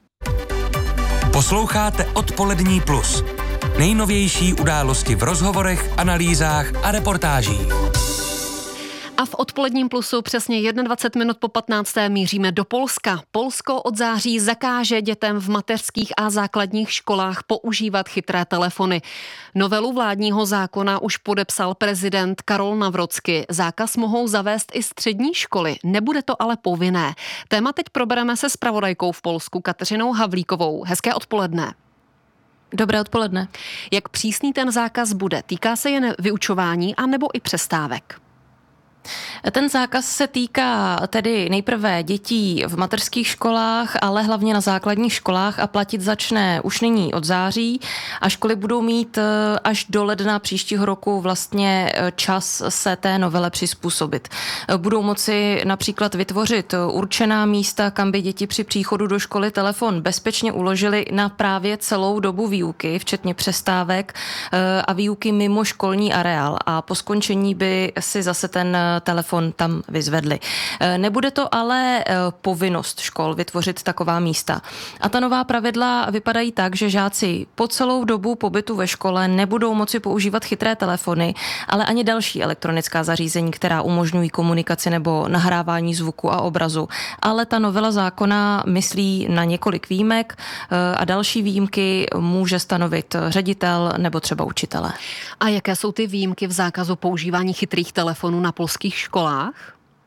Posloucháte Odpolední plus. Nejnovější události v rozhovorech, analýzách a reportážích. A v Odpoledním plusu přesně dvacet jedna minut po patnácté míříme do Polska. Polsko od září zakáže dětem v mateřských a základních školách používat chytré telefony. Novelu vládního zákona už podepsal prezident Karol Nawrocki. Zákaz mohou zavést i střední školy, nebude to ale povinné. Téma teď probereme se zpravodajkou v Polsku Kateřinou Havlíkovou. Hezké odpoledne. Dobré odpoledne. Jak přísný ten zákaz bude? Týká se jen vyučování anebo i přestávek? Ten zákaz se týká tedy nejprve dětí v mateřských školách, ale hlavně na základních školách a platit začne už nyní od září a školy budou mít až do ledna příštího roku vlastně čas se té novele přizpůsobit. Budou moci například vytvořit určená místa, kam by děti při příchodu do školy telefon bezpečně uložili na právě celou dobu výuky, včetně přestávek a výuky mimo školní areál a po skončení by si zase ten telefon tam vyzvedli. Nebude to ale povinnost škol vytvořit taková místa. A ta nová pravidla vypadají tak, že žáci po celou dobu pobytu ve škole nebudou moci používat chytré telefony, ale ani další elektronická zařízení, která umožňují komunikaci nebo nahrávání zvuku a obrazu. Ale ta novela zákona myslí na několik výjimek a další výjimky může stanovit ředitel nebo třeba učitelé. A jaké jsou ty výjimky v zákazu používání chytrých telefonů na polských školách?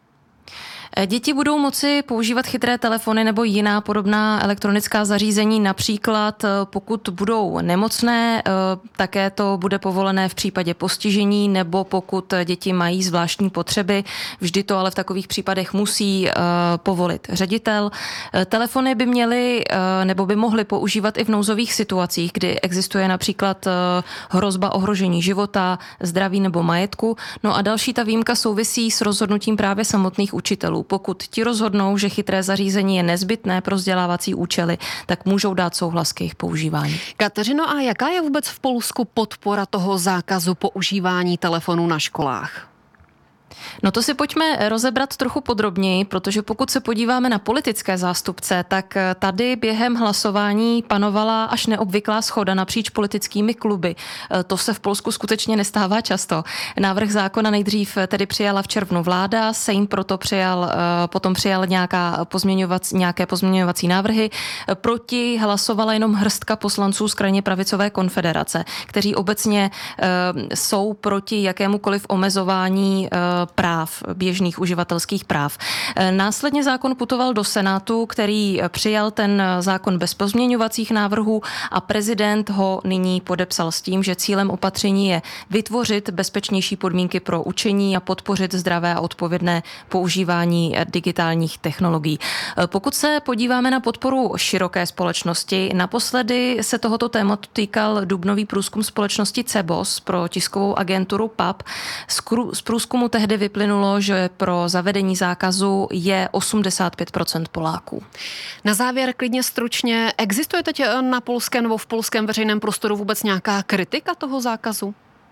Děti budou moci používat chytré telefony nebo jiná podobná elektronická zařízení, například pokud budou nemocné, také to bude povolené v případě postižení nebo pokud děti mají zvláštní potřeby. Vždy to ale v takových případech musí povolit ředitel. Telefony by měly nebo by mohly používat i v nouzových situacích, kdy existuje například hrozba ohrožení života, zdraví nebo majetku. No a další ta výjimka souvisí s rozhodnutím právě samotných učitelů. Pokud ti rozhodnou, že chytré zařízení je nezbytné pro vzdělávací účely, tak můžou dát souhlas k jejich používání. Kateřino, a jaká je vůbec v Polsku podpora toho zákazu používání telefonů na školách? No to si pojďme rozebrat trochu podrobněji, protože pokud se podíváme na politické zástupce, tak tady během hlasování panovala až neobvyklá shoda napříč politickými kluby. To se v Polsku skutečně nestává často. Návrh zákona nejdřív tedy přijala v červnu vláda, Sejm proto přijal, potom přijal nějaká pozměňovací, nějaké pozměňovací návrhy. Proti hlasovala jenom hrstka poslanců z krajně pravicové konfederace, kteří obecně jsou proti jakémukoliv omezování práv, běžných uživatelských práv. Následně zákon putoval do Senátu, který přijal ten zákon bez pozměňovacích návrhů a prezident ho nyní podepsal s tím, že cílem opatření je vytvořit bezpečnější podmínky pro učení a podpořit zdravé a odpovědné používání digitálních technologií. Pokud se podíváme na podporu široké společnosti, naposledy se tohoto tématu týkal dubnový průzkum společnosti Cebos pro tiskovou agenturu P A P. Z průzkumu tehdy vyplynulo, že pro zavedení zákazu je osmdesát pět procent Poláků. Na závěr klidně stručně, existuje teď na polském nebo v polském veřejném prostoru vůbec nějaká kritika toho zákazu?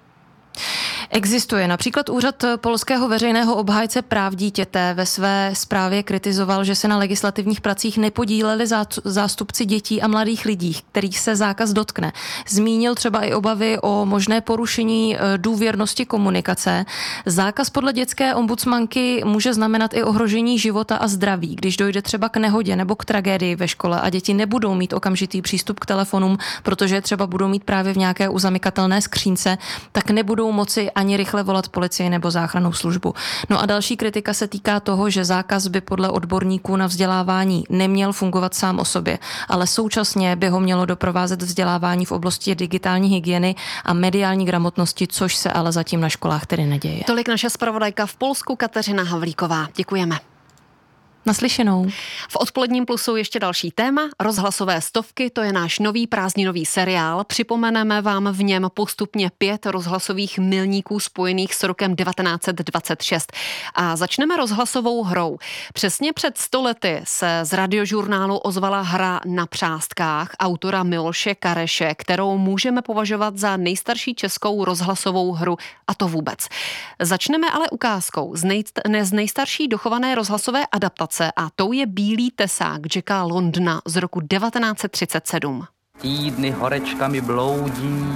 Existuje. Například úřad polského veřejného obhájce práv dítěte ve své zprávě kritizoval, že se na legislativních pracích nepodíleli zástupci dětí a mladých lidí, kterých se zákaz dotkne. Zmínil třeba i obavy o možné porušení důvěrnosti komunikace. Zákaz podle dětské ombudsmanky může znamenat i ohrožení života a zdraví, když dojde třeba k nehodě nebo k tragédii ve škole a děti nebudou mít okamžitý přístup k telefonům, protože třeba budou mít právě v nějaké uzamykatelné skřínce, tak nebudou moci ani rychle volat policii nebo záchrannou službu. No a další kritika se týká toho, že zákaz by podle odborníků na vzdělávání neměl fungovat sám o sobě, ale současně by ho mělo doprovázet vzdělávání v oblasti digitální hygieny a mediální gramotnosti, což se ale zatím na školách tedy neděje. Tolik naše zpravodajka v Polsku Kateřina Havlíková. Děkujeme. Naslyšenou. V Odpoledním plusu ještě další téma. Rozhlasové stovky, to je náš nový prázdninový seriál. Připomeneme vám v něm postupně pět rozhlasových milníků spojených s rokem devatenáct set dvacet šest. A začneme rozhlasovou hrou. Přesně před sto lety se z radiožurnálu ozvala hra Na přástkách autora Miloše Kareše, kterou můžeme považovat za nejstarší českou rozhlasovou hru, a to vůbec. Začneme ale ukázkou z, nej, z nejstarší dochované rozhlasové adaptace a tou je Bílý tesák Jacka Londona z roku devatenáct set třicet sedm. Týdny horečkami bloudí,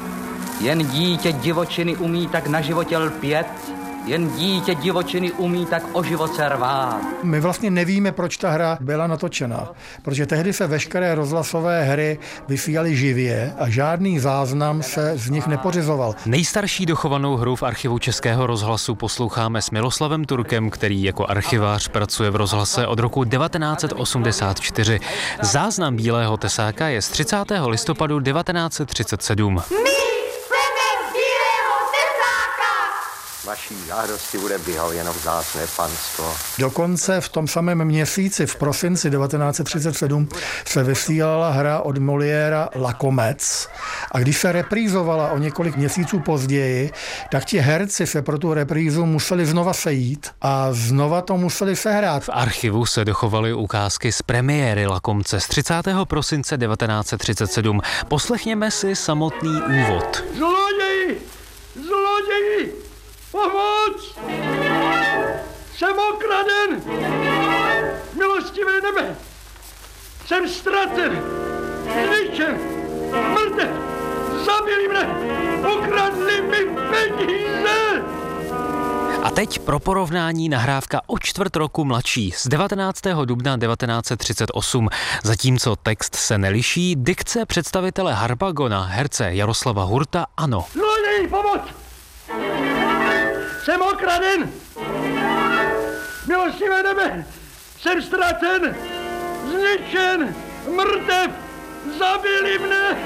jen dítě divočiny umí tak na životě lpět, jen dítě divočiny umí tak o život se rvát. My vlastně nevíme, proč ta hra byla natočena, protože tehdy se veškeré rozhlasové hry vysílaly živě a žádný záznam se z nich nepořizoval. Nejstarší dochovanou hru v archivu Českého rozhlasu posloucháme s Miloslavem Turkem, který jako archivář pracuje v rozhlase od roku devatenáct set osmdesát čtyři. Záznam Bílého tesáka je z třicátého listopadu devatenáct set třicet sedm. Vaší žádosti bude vyhověno vzácné panstvo. Dokonce v tom samém měsíci, v prosinci devatenáct set třicet sedm, se vysílala hra od Moliéra Lakomec. A když se reprízovala o několik měsíců později, tak ti herci se pro tu reprízu museli znova sejít a znova to museli sehrát. V archivu se dochovaly ukázky z premiéry Lakomce z třicátého prosince devatenáct set třicet sedm. Poslechněme si samotný úvod. Zloději! Zloději! Pomoc! Jsem okraden! Milostivé nebe! Jsem ztracen! Zničen! Mrtev! Zabili mne! Ukradli mi peníze! A teď pro porovnání nahrávka o čtvrt roku mladší z devatenáctého dubna devatenáct set třicet osm. Zatímco text se neliší, dikce představitele Harpagona, herce Jaroslava Hurta, ano. Zloději, pomoc! Jsem okraden! Milostivé nebe! Jsem ztracen! Zničen! Mrtev! Zabili mne!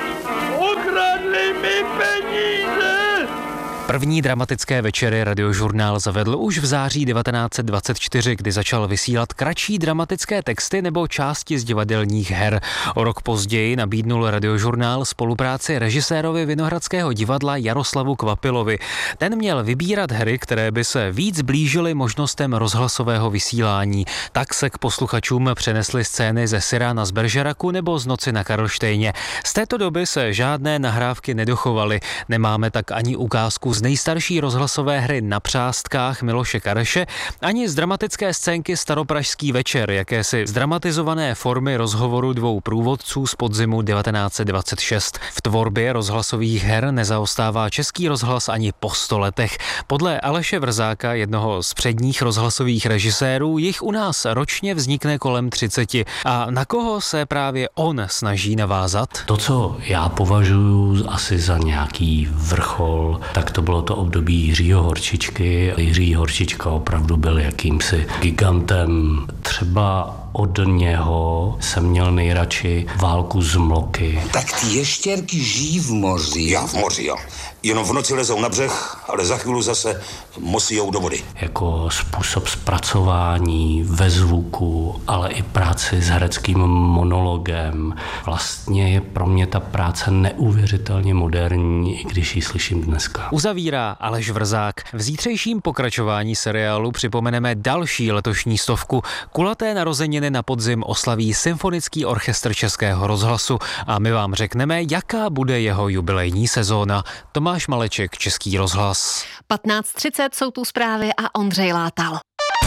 Ukradli mi peníze! První dramatické večery Radiožurnál zavedl už v září devatenáct set dvacet čtyři, kdy začal vysílat kratší dramatické texty nebo části z divadelních her. O rok později nabídnul Radiožurnál spolupráci režisérovi Vinohradského divadla Jaroslavu Kvapilovi. Ten měl vybírat hry, které by se víc blížily možnostem rozhlasového vysílání. Tak se k posluchačům přenesly scény ze Cyrana z Bergeracu nebo z Noci na Karlštejně. Z této doby se žádné nahrávky nedochovaly. Nemáme tak ani ukázku z nejstarší rozhlasové hry Na přástkách Miloše Kareše, ani z dramatické scénky Staropražský večer, jakési zdramatizované formy rozhovoru dvou průvodců z podzimu devatenáct set dvacet šest. V tvorbě rozhlasových her nezaostává Český rozhlas ani po sto letech. Podle Aleše Vrzáka, jednoho z předních rozhlasových režisérů, jich u nás ročně vznikne kolem třiceti. A na koho se právě on snaží navázat? To, co já považuji asi za nějaký vrchol, tak to bylo to období Jiřího Horčičky. Jiří Horčička opravdu byl jakýmsi gigantem. Třeba od něho jsem měl nejradši Válku z Mloky. Tak ty ještěrky žijí v moři. Já v moři, jo. Jenom v noci lezou na břeh, ale za chvíli zase mosijou do vody. Jako způsob zpracování ve zvuku, ale i práci s hereckým monologem. Vlastně je pro mě ta práce neuvěřitelně moderní, i když ji slyším dneska. Uzavírá Aleš Vrzák. V zítřejším pokračování seriálu připomeneme další letošní stovku. Kulaté narozeniny na podzim oslaví Symfonický orchestr Českého rozhlasu a my vám řekneme, jaká bude jeho jubilejní sezóna. Tomáš Maleček, Český rozhlas. patnáct třicet jsou tu zprávy a Ondřej Látal.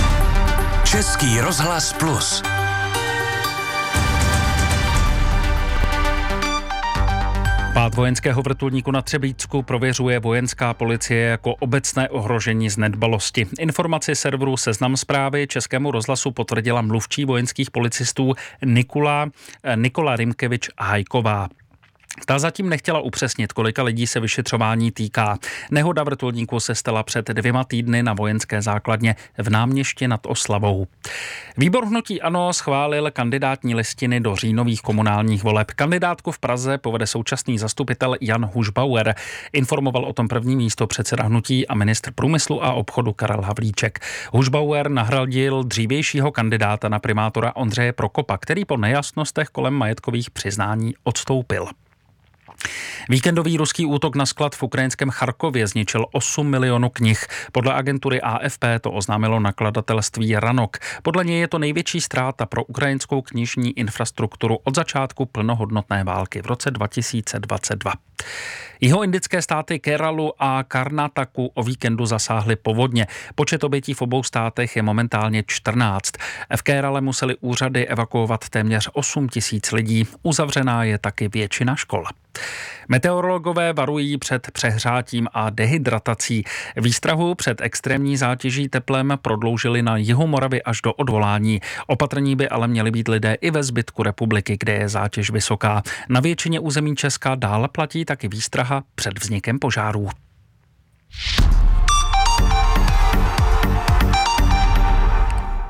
Český rozhlas plus. Pád vojenského vrtulníku na Třebíčsku prověřuje vojenská policie jako obecné ohrožení z nedbalosti. Informaci serveru Seznam Zprávy Českému rozhlasu potvrdila mluvčí vojenských policistů Nikola, Nikola Rymkevič Hajková. Ta zatím nechtěla upřesnit, kolika lidí se vyšetřování týká. Nehoda vrtulníku se stala před dvěma týdny na vojenské základně v Náměšti nad Oslavou. Výbor hnutí ANO schválil kandidátní listiny do říjnových komunálních voleb. Kandidátku v Praze povede současný zastupitel Jan Hušbauer. Informoval o tom první místo předseda hnutí a ministr průmyslu a obchodu Karel Havlíček. Hušbauer nahradil dřívějšího kandidáta na primátora Ondřeje Prokopa, který po nejasnostech kolem majetkových přiznání odstoupil. Víkendový ruský útok na sklad v ukrajinském Charkově zničil osm milionů knih. Podle agentury A F P to oznámilo nakladatelství Ranok. Podle něj je to největší ztráta pro ukrajinskou knižní infrastrukturu od začátku plnohodnotné války v roce dva tisíce dvacet dva. Jihoindické státy Keralu a Karnataku o víkendu zasáhly povodně. Počet obětí v obou státech je momentálně čtrnáct. V Kerale museli úřady evakuovat téměř osm tisíc lidí. Uzavřená je taky většina škol. Meteorologové varují před přehrátím a dehydratací. Výstrahu před extrémní zátěží teplem prodloužili na jihu Moravy až do odvolání. Opatrní by ale měli být lidé i ve zbytku republiky, kde je zátěž vysoká. Na většině území Česka dále platí taky výstraha před vznikem požárů.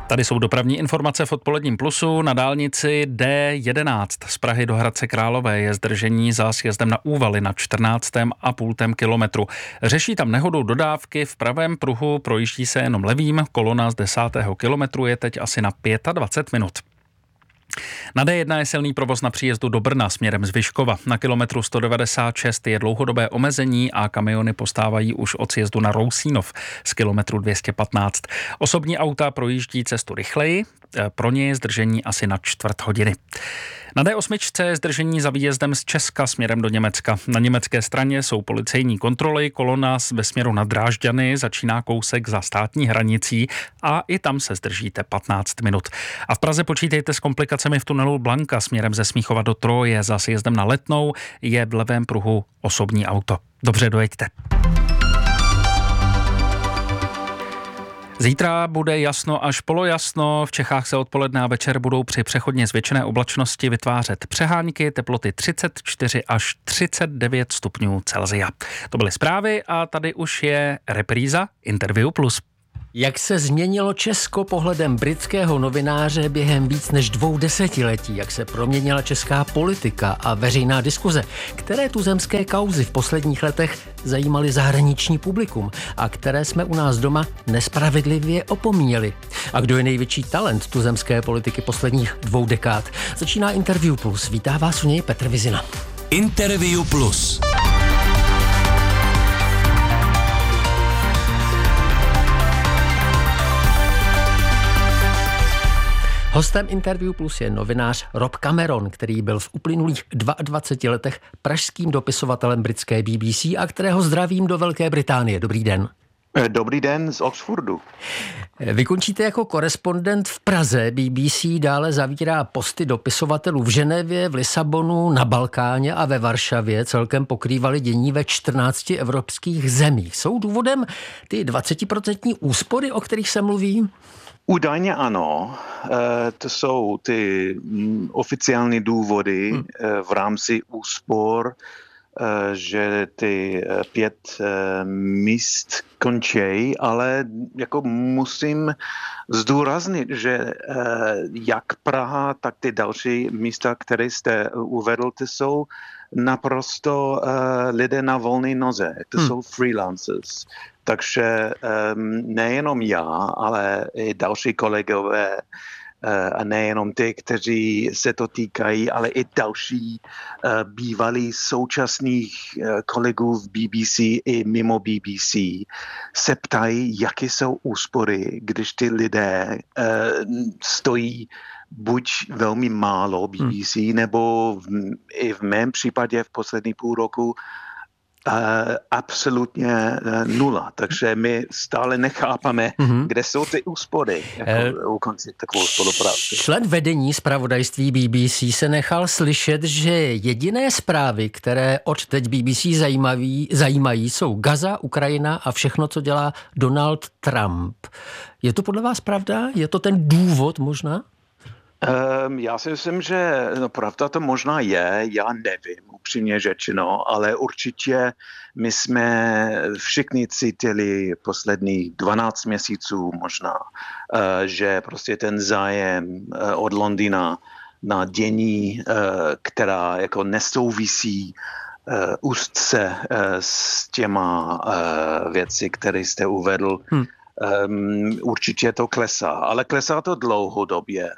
Tady jsou dopravní informace v odpoledním plusu. Na dálnici D jedenáct z Prahy do Hradce Králové je zdržení za sjezdem na Úvaly na čtrnáctém a půl kilometru. Řeší tam nehodu dodávky, v pravém pruhu projíždí se jenom levým, kolona z desátého kilometru je teď asi na dvacet pět minut. Na D jedna je silný provoz na příjezdu do Brna směrem z Vyškova. Na kilometru sto devadesát šest je dlouhodobé omezení a kamiony postávají už od sjezdu na Rousínov z kilometru dvě stě patnáct. Osobní auta projíždí cestu rychleji, pro ně je zdržení asi na čtvrt hodiny. Na D osm je zdržení za výjezdem z Česka směrem do Německa. Na německé straně jsou policejní kontroly, kolona ve směru na Drážďany začíná kousek za státní hranicí a i tam se zdržíte patnáct minut. A v Praze počítejte s komplikacemi v tunelu Blanka směrem ze Smíchova do Troje. Za sjezdem na Letnou je v levém pruhu osobní auto. Dobře dojeďte. Zítra bude jasno až polojasno, v Čechách se odpoledne a večer budou při přechodně zvětšené oblačnosti vytvářet přehánky, teploty třicet čtyři až třicet devět stupňů Celsia. To byly zprávy a tady už je repríza Interview Plus. Jak se změnilo Česko pohledem britského novináře během víc než dvou desetiletí, jak se proměnila česká politika a veřejná diskuze, které tuzemské kauzy v posledních letech zajímaly zahraniční publikum a které jsme u nás doma nespravedlivě opomíjeli. A kdo je největší talent tuzemské politiky posledních dvou dekád? Začíná Interview Plus. Vítá vás u něj Petr Vizina. Interview Plus. Hostem Interview Plus je novinář Rob Cameron, který byl v uplynulých dvaceti dvou letech pražským dopisovatelem britské B B C a kterého zdravím do Velké Británie. Dobrý den. Dobrý den z Oxfordu. Vy končíte jako korespondent v Praze. B B C dále zavírá posty dopisovatelů v Ženevě, v Lisabonu, na Balkáně a ve Varšavě. Celkem pokrývali dění ve čtrnácti evropských zemích. Jsou důvodem ty dvacetiprocentní úspory, o kterých se mluví? Údajně ano, to jsou ty oficiální důvody v rámci úspor, že ty pět míst končí, ale jako musím zdůraznit, že jak Praha, tak ty další místa, které jste uvedl, ty jsou naprosto lidé na volné noze, to hmm. jsou freelancers. Takže um, nejenom já, ale i další kolegové uh, a nejenom ty, kteří se to týkají, ale i další uh, bývalí současných uh, kolegů v B B C i mimo B B C se ptají, jaké jsou úspory, když ty lidé uh, stojí buď velmi málo B B C, hmm. nebo v, i v mém případě v poslední půl roku Uh, absolutně uh, nula. Takže my stále nechápeme, mm-hmm. kde jsou ty úspory jako, uh, ukončit takovou spolupráci. Člen vedení zpravodajství B B C se nechal slyšet, že jediné zprávy, které od teď B B C zajímaví, zajímají, jsou Gaza, Ukrajina a všechno, co dělá Donald Trump. Je to podle vás pravda? Je to ten důvod možná? Um, já si myslím, že no, pravda to možná je, já nevím, upřímně řečeno, ale určitě my jsme všichni cítili posledních dvanáct měsíců možná, uh, že prostě ten zájem uh, od Londýna na dění, uh, která jako nesouvisí uh, úzce uh, s těma uh, věci, které jste uvedl, hmm. um, určitě to klesá, ale klesá to dlouhodobě.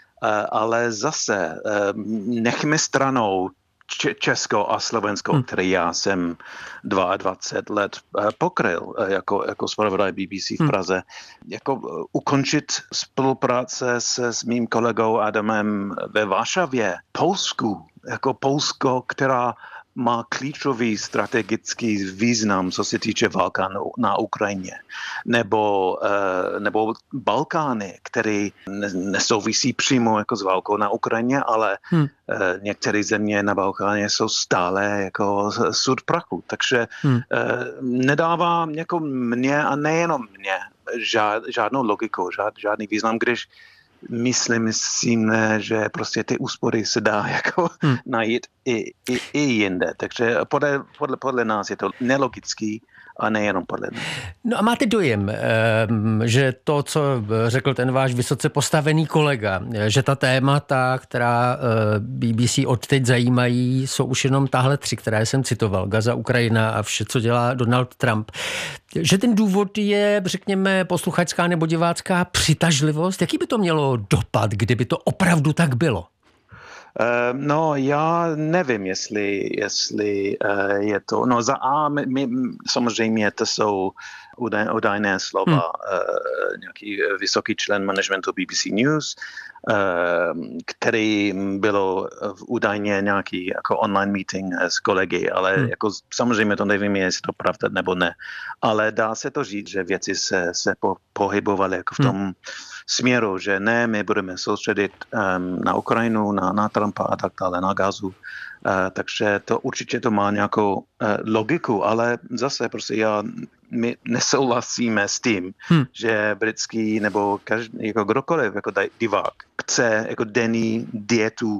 Ale zase nechme stranou Česko a Slovensko, hmm. který já jsem dvacet dva let pokryl jako, jako zpravodaj B B C v Praze. Hmm. Jako ukončit spolupráce se s mým kolegou Adamem ve Varšavě, Polsku, jako Polsko, která má klíčový strategický význam, co se týče války na Ukrajině, nebo, nebo Balkány, který nesouvisí přímo jako s válkou na Ukrajině, ale hmm. některé země na Balkáně jsou stále jako sud prachu. Takže hmm. nedává jako mě a nejenom mě žád, žádnou logiku, žád, žádný význam, když myslím si, že prostě ty úspory se dá jako hmm. najít i, i, i jinde. Takže podle, podle, podle nás je to nelogický a nejenom podle nás. No a máte dojem, že to, co řekl ten váš vysoce postavený kolega, že ta témata, která B B C odteď zajímají, jsou už jenom tahle tři, které jsem citoval, Gaza, Ukrajina a vše, co dělá Donald Trump, že ten důvod je, řekněme, posluchačská nebo divácká přitažlivost? Jaký by to mělo dopad, kdyby to opravdu tak bylo? No, já nevím, jestli, jestli je to... No, za A, my, my, samozřejmě to jsou údaj, údajné slova hmm. uh, nějaký vysoký člen managementu B B C News, uh, který bylo údajně nějaký jako online meeting s kolegy, ale hmm. jako samozřejmě to nevím, jestli to pravda nebo ne. Ale dá se to říct, že věci se, se po, pohybovaly jako v tom hmm. směru, že ne, my budeme soustředit um, na Ukrajinu, na, na Trumpa a tak dále, na Gazu. Uh, takže to určitě to má nějakou uh, logiku, ale zase prostě já, my nesouhlasíme s tím, hmm. že britský nebo každý, jako kdokoliv, jako divák, chce jako denní dietu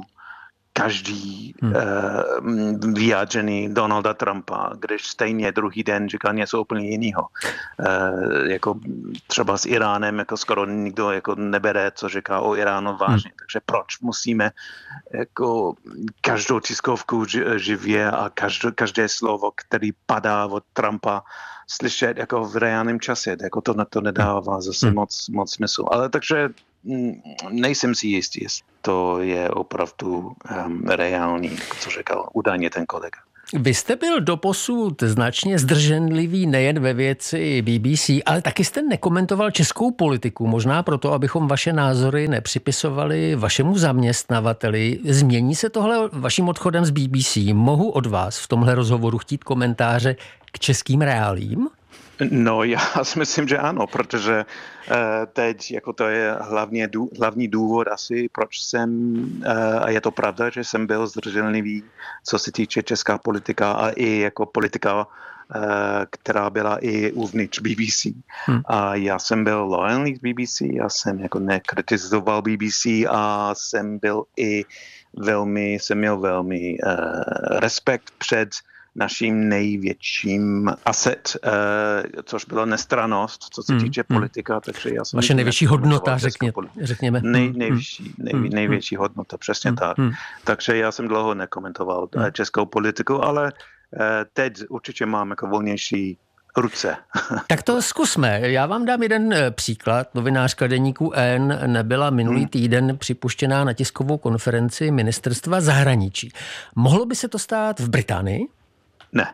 každý hmm. uh, vyjádřený Donalda Trumpa, když stejně druhý den říkal něco úplně jiného. Uh, jako třeba s Iránem, jako skoro nikdo jako nebere, co říká o Iránu vážně. Hmm. Takže proč musíme jako každou tiskovku živě a každé, každé slovo, který padá od Trumpa, slyšet jako v reálném čase. Jako to na to nedává zase hmm. moc, moc smysl. Ale takže nejsem si jistý, jestli to je opravdu um, reální, co říkal údajně ten kolega. Vy jste byl doposud značně zdrženlivý nejen ve věci B B C, ale taky jste nekomentoval českou politiku, možná proto, abychom vaše názory nepřipisovali vašemu zaměstnavateli. Změní se tohle vaším odchodem z B B C? Mohu od vás v tomhle rozhovoru chtít komentáře k českým reálím? No, já si myslím, že ano, protože uh, teď jako to je hlavně dů, hlavní důvod asi, proč jsem, uh, a je to pravda, že jsem byl zdrženlivý, co se týče česká politika a i jako politika, uh, která byla i uvnitř B B C. Hmm. A já jsem byl loajální z B B C, já jsem jako nekritizoval B B C a jsem byl i velmi, jsem měl velmi uh, respekt před naším největším asset, uh, což bylo nestrannost, co se týče hmm. politika. Takže já jsem Vaše největší hodnota, řekně, řekněme. Nej, největší, nej, největší hodnota, přesně hmm. tak. Hmm. Takže já jsem dlouho nekomentoval hmm. českou politiku, ale uh, teď určitě mám jako volnější ruce. Tak to zkusme. Já vám dám jeden příklad. Novinářka deníku N nebyla minulý hmm. týden připuštěná na tiskovou konferenci ministerstva zahraničí. Mohlo by se to stát v Británii? Ne.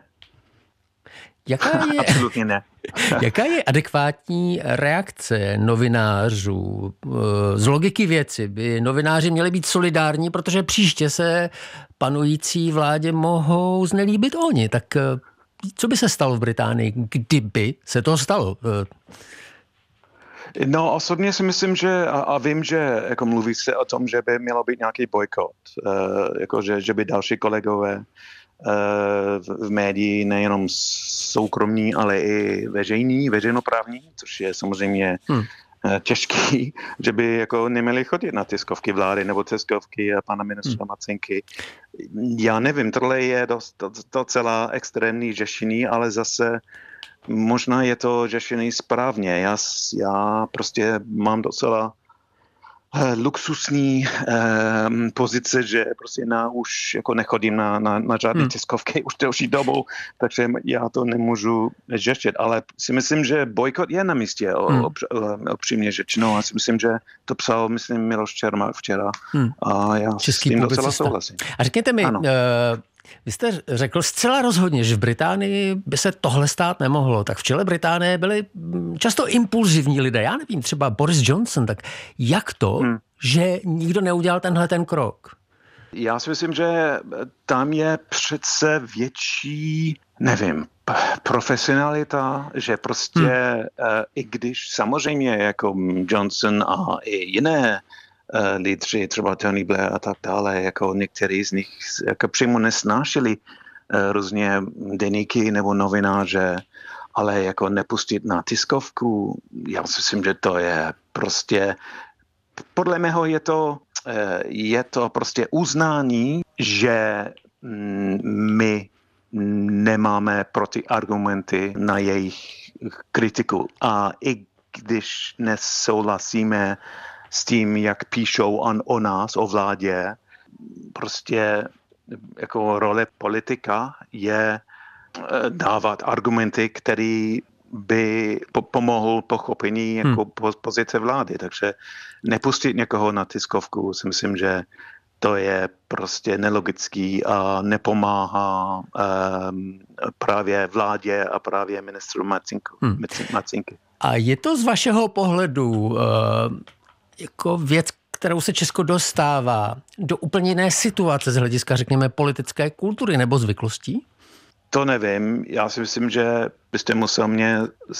Jaká je, Absolutně ne. Jaká je adekvátní reakce novinářů? Z logiky věci by novináři měli být solidární, protože příště se panující vládě mohou znelíbit oni. Tak co by se stalo v Británii, kdyby se to stalo? No, osobně si myslím, že a, a vím, že jako mluví se o tom, že by mělo být nějaký bojkot, uh, jako že, že by další kolegové v médii nejenom soukromní, ale i veřejný, veřejnoprávní, což je samozřejmě hmm. těžký, že by jako neměli chodit na tiskovky vlády nebo tiskovky pana ministra hmm. Macinky. Já nevím, tohle je dost, docela extrémní řešení, ale zase možná je to řešení správně. Já, já prostě mám docela luxusní eh, pozice, že prostě na už jako nechodím na, na, na žádné hmm. tiskovky už delší dobu, takže já to nemůžu řešit, ale si myslím, že bojkot je na místě, hmm. opřímně řečeno, a si myslím, že to psal, myslím, Miloš Čermák včera hmm. a já Český s tím publicista. docela souhlasím. A řekněte mi, uh, vy jste řekl zcela rozhodně, že v Británii by se tohle stát nemohlo. Tak v čele Británie byli často impulzivní lidé. Já nevím, třeba Boris Johnson. Tak jak to, hmm. že nikdo neudělal tenhle ten krok? Já si myslím, že tam je přece větší, nevím, profesionalita, že prostě hmm. i když samozřejmě jako Johnson a i jiné Uh, lídři, třeba Tony Blair a tak dále, jako některý z nich jako přímo nesnášeli uh, různě deníky nebo novináře, ale jako nepustit na tiskovku, já si myslím, že to je prostě podle mého je to, je to prostě uznání, že my nemáme protiargumenty na jejich kritiku. A i když nesouhlasíme s tím, jak píšou on, o nás, o vládě, prostě jako role politika je dávat argumenty, které by po- pomohl pochopení jako hmm. pozice vlády. Takže nepustit někoho na tiskovku, si myslím, že to je prostě nelogický a nepomáhá um, právě vládě a právě ministru Macinku, hmm. Macinky. A je to z vašeho pohledu uh, jako věc, kterou se Česko dostává do úplně jiné situace z hlediska, řekněme, politické kultury nebo zvyklostí? To nevím. Já si myslím, že byste musel mě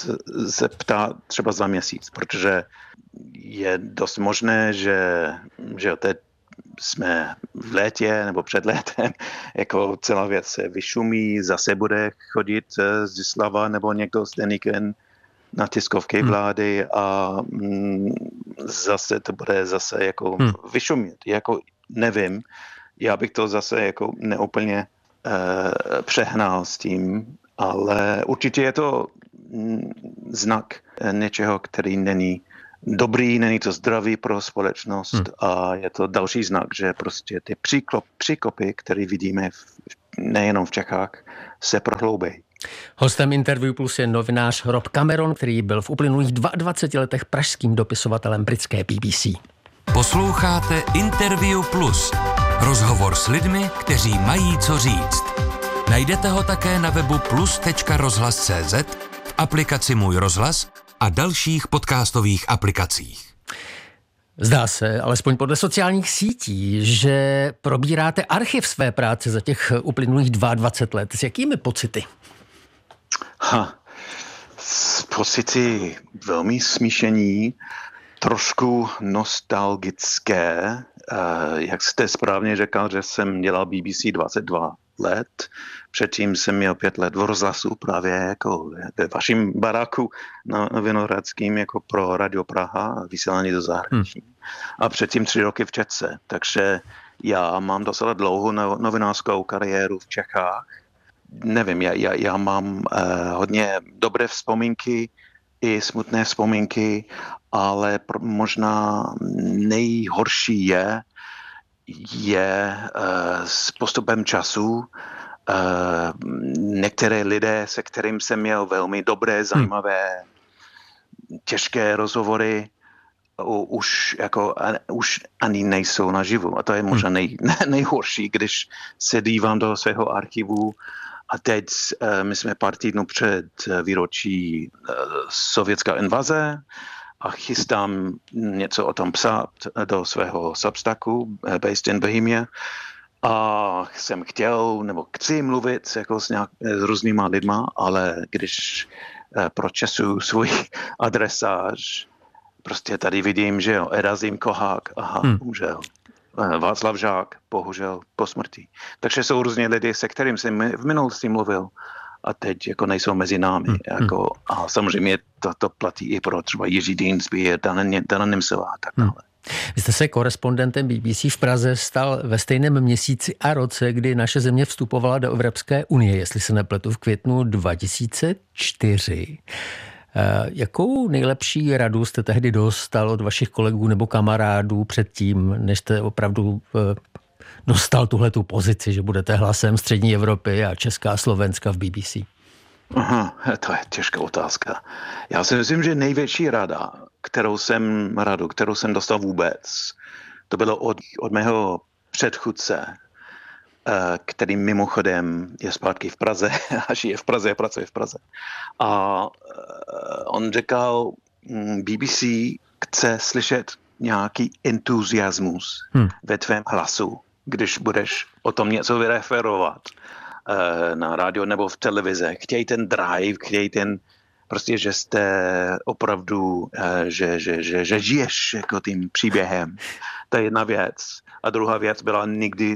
zeptat třeba za měsíc, protože je dost možné, že, že teď jsme v létě nebo před létem, jako celá věc se vyšumí, zase bude chodit Zdislava nebo někdo z Deniken na tiskovky vlády a mm, zase to bude zase jako hmm. vyšumět. Jako nevím, já bych to zase jako neúplně uh, přehnal s tím, ale určitě je to mm, znak něčeho, který není dobrý, není to zdravý pro společnost hmm. a je to další znak, že prostě ty příklop, příkopy, které vidíme v, nejenom v Čechách, se prohloubí. Hostem Interview Plus je novinář Rob Cameron, který byl v uplynulých dvaadvaceti letech pražským dopisovatelem britské B B C. Posloucháte Interview Plus. Rozhovor s lidmi, kteří mají co říct. Najdete ho také na webu plus tečka rozhlas tečka cé zet, v aplikaci Můj rozhlas a dalších podcastových aplikacích. Zdá se, alespoň podle sociálních sítí, že probíráte archiv své práce za těch uplynulých dvacet dva let. S jakými pocity? Ha, s pocity velmi smíšení, trošku nostalgické. Uh, jak jste správně řekl, že jsem dělal B B C dvacet dva let. Předtím jsem měl pět let v rozhlasu právě jako ve vaším baráku na, na Vinohradským jako pro Radio Praha, vysílání do zahraničí. Hmm. A předtím tři roky v Četce. Takže já mám docela dlouhou novinářskou kariéru v Čechách. Nevím, já, já, já mám uh, hodně dobré vzpomínky i smutné vzpomínky, ale pro, možná nejhorší je, je uh, s postupem času uh, některé lidé, se kterým jsem měl velmi dobré, zajímavé, těžké rozhovory, u, už, jako, uh, už ani nejsou naživu. A to je možná nej, nejhorší, když se dívám do svého archivu. A teď uh, my jsme pár týdnů před výročí uh, sovětská invaze a chystám něco o tom psát do svého Substacku, based in Bohemia. A jsem chtěl, nebo chci mluvit jako s, nějak, s různýma lidma, ale když uh, pročesuju svůj adresář, prostě tady vidím, že jo, Erazim Kohák, aha, hmm. umřel. Václav Žák, bohužel po smrti. Takže jsou různě lidi, se kterým jsem v minulosti mluvil a teď jako nejsou mezi námi. Hmm. Jako, a samozřejmě to, to platí i pro třeba Jiří Deansby, Dana, Dana Nimsová a tak dále. Hmm. Vy jste se korespondentem B B C v Praze stal ve stejném měsíci a roce, kdy naše země vstupovala do Evropské unie, jestli se nepletu, v květnu dva tisíce čtyři. Jakou nejlepší radu jste tehdy dostal od vašich kolegů nebo kamarádů předtím, než jste opravdu dostal tuhletu pozici, že budete hlasem střední Evropy a Česká a Slovenska v B B C? Aha, to je těžká otázka. Já si myslím, že největší rada, kterou jsem radu, kterou jsem dostal vůbec, to bylo od, od mého předchůdce, který mimochodem je zpátky v Praze a žije v Praze a pracuje v Praze. A on říkal, B B C chce slyšet nějaký entuziasmus hmm. ve tvém hlasu, když budeš o tom něco vyreferovat na rádio nebo v televizi. Chtějí ten drive, chtějí ten, prostě, že jste opravdu, že, že, že, že žiješ jako tím příběhem. To je jedna věc. A druhá věc byla nikdy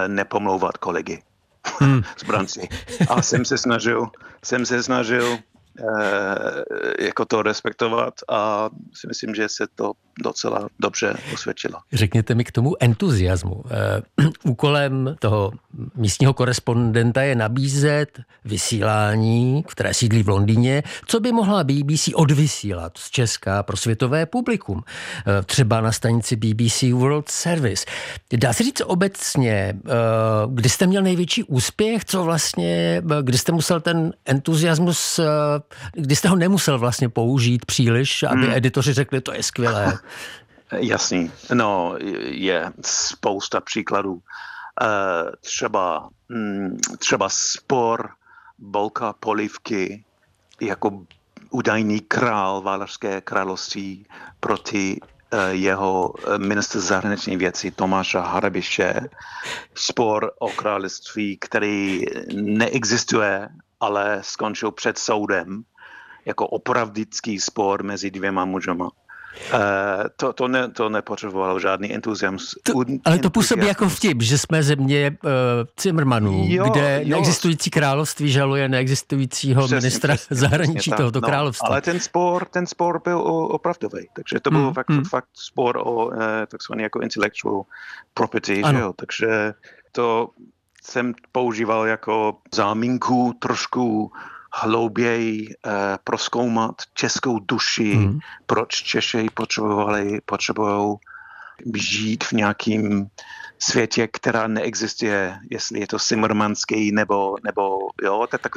nepomlouvat kolegy hmm. z branci. A jsem se snažil, jsem se snažil jako to respektovat a si myslím, že se to docela dobře osvědčilo. Řekněte mi k tomu entuziasmu. Úkolem toho místního korespondenta je nabízet vysílání, které sídlí v Londýně, co by mohla B B C odvysílat z Česka pro světové publikum. Třeba na stanici B B C World Service. Dá se říct obecně, kdy jste měl největší úspěch, co vlastně, kdy jste musel ten entuziasmus, kdy jste ho nemusel vlastně použít příliš, aby hmm. editoři řekli, to je skvělé. Jasný. No, je spousta příkladů. Třeba, třeba spor Bolka Polívky jako údajný král Valašské království proti jeho ministr zahraniční věcí Tomáša Harabiše. Spor o království, který neexistuje, ale skončil před soudem jako opravdický spor mezi dvěma mužama. Uh, to, to, ne, to nepotřebovalo žádný entuziasmus. To, ale to působí jako vtip, že jsme země uh, Cimrmanů, jo, kde jo. neexistující království žaluje neexistujícího přesně, ministra přesně, zahraničí přesně, tohoto no, království. Ale ten spor, ten spor byl opravdový, takže to byl hmm, fakt, hmm. fakt spor o uh, takzvaný jako intellectual property, že jo? Takže to jsem používal jako záminku trošku hlouběji eh, prozkoumat českou duši, hmm. proč Češi potřebovali, potřebují žít v nějakém světě, která neexistuje, jestli je to simrmanský nebo, nebo jo, to je tak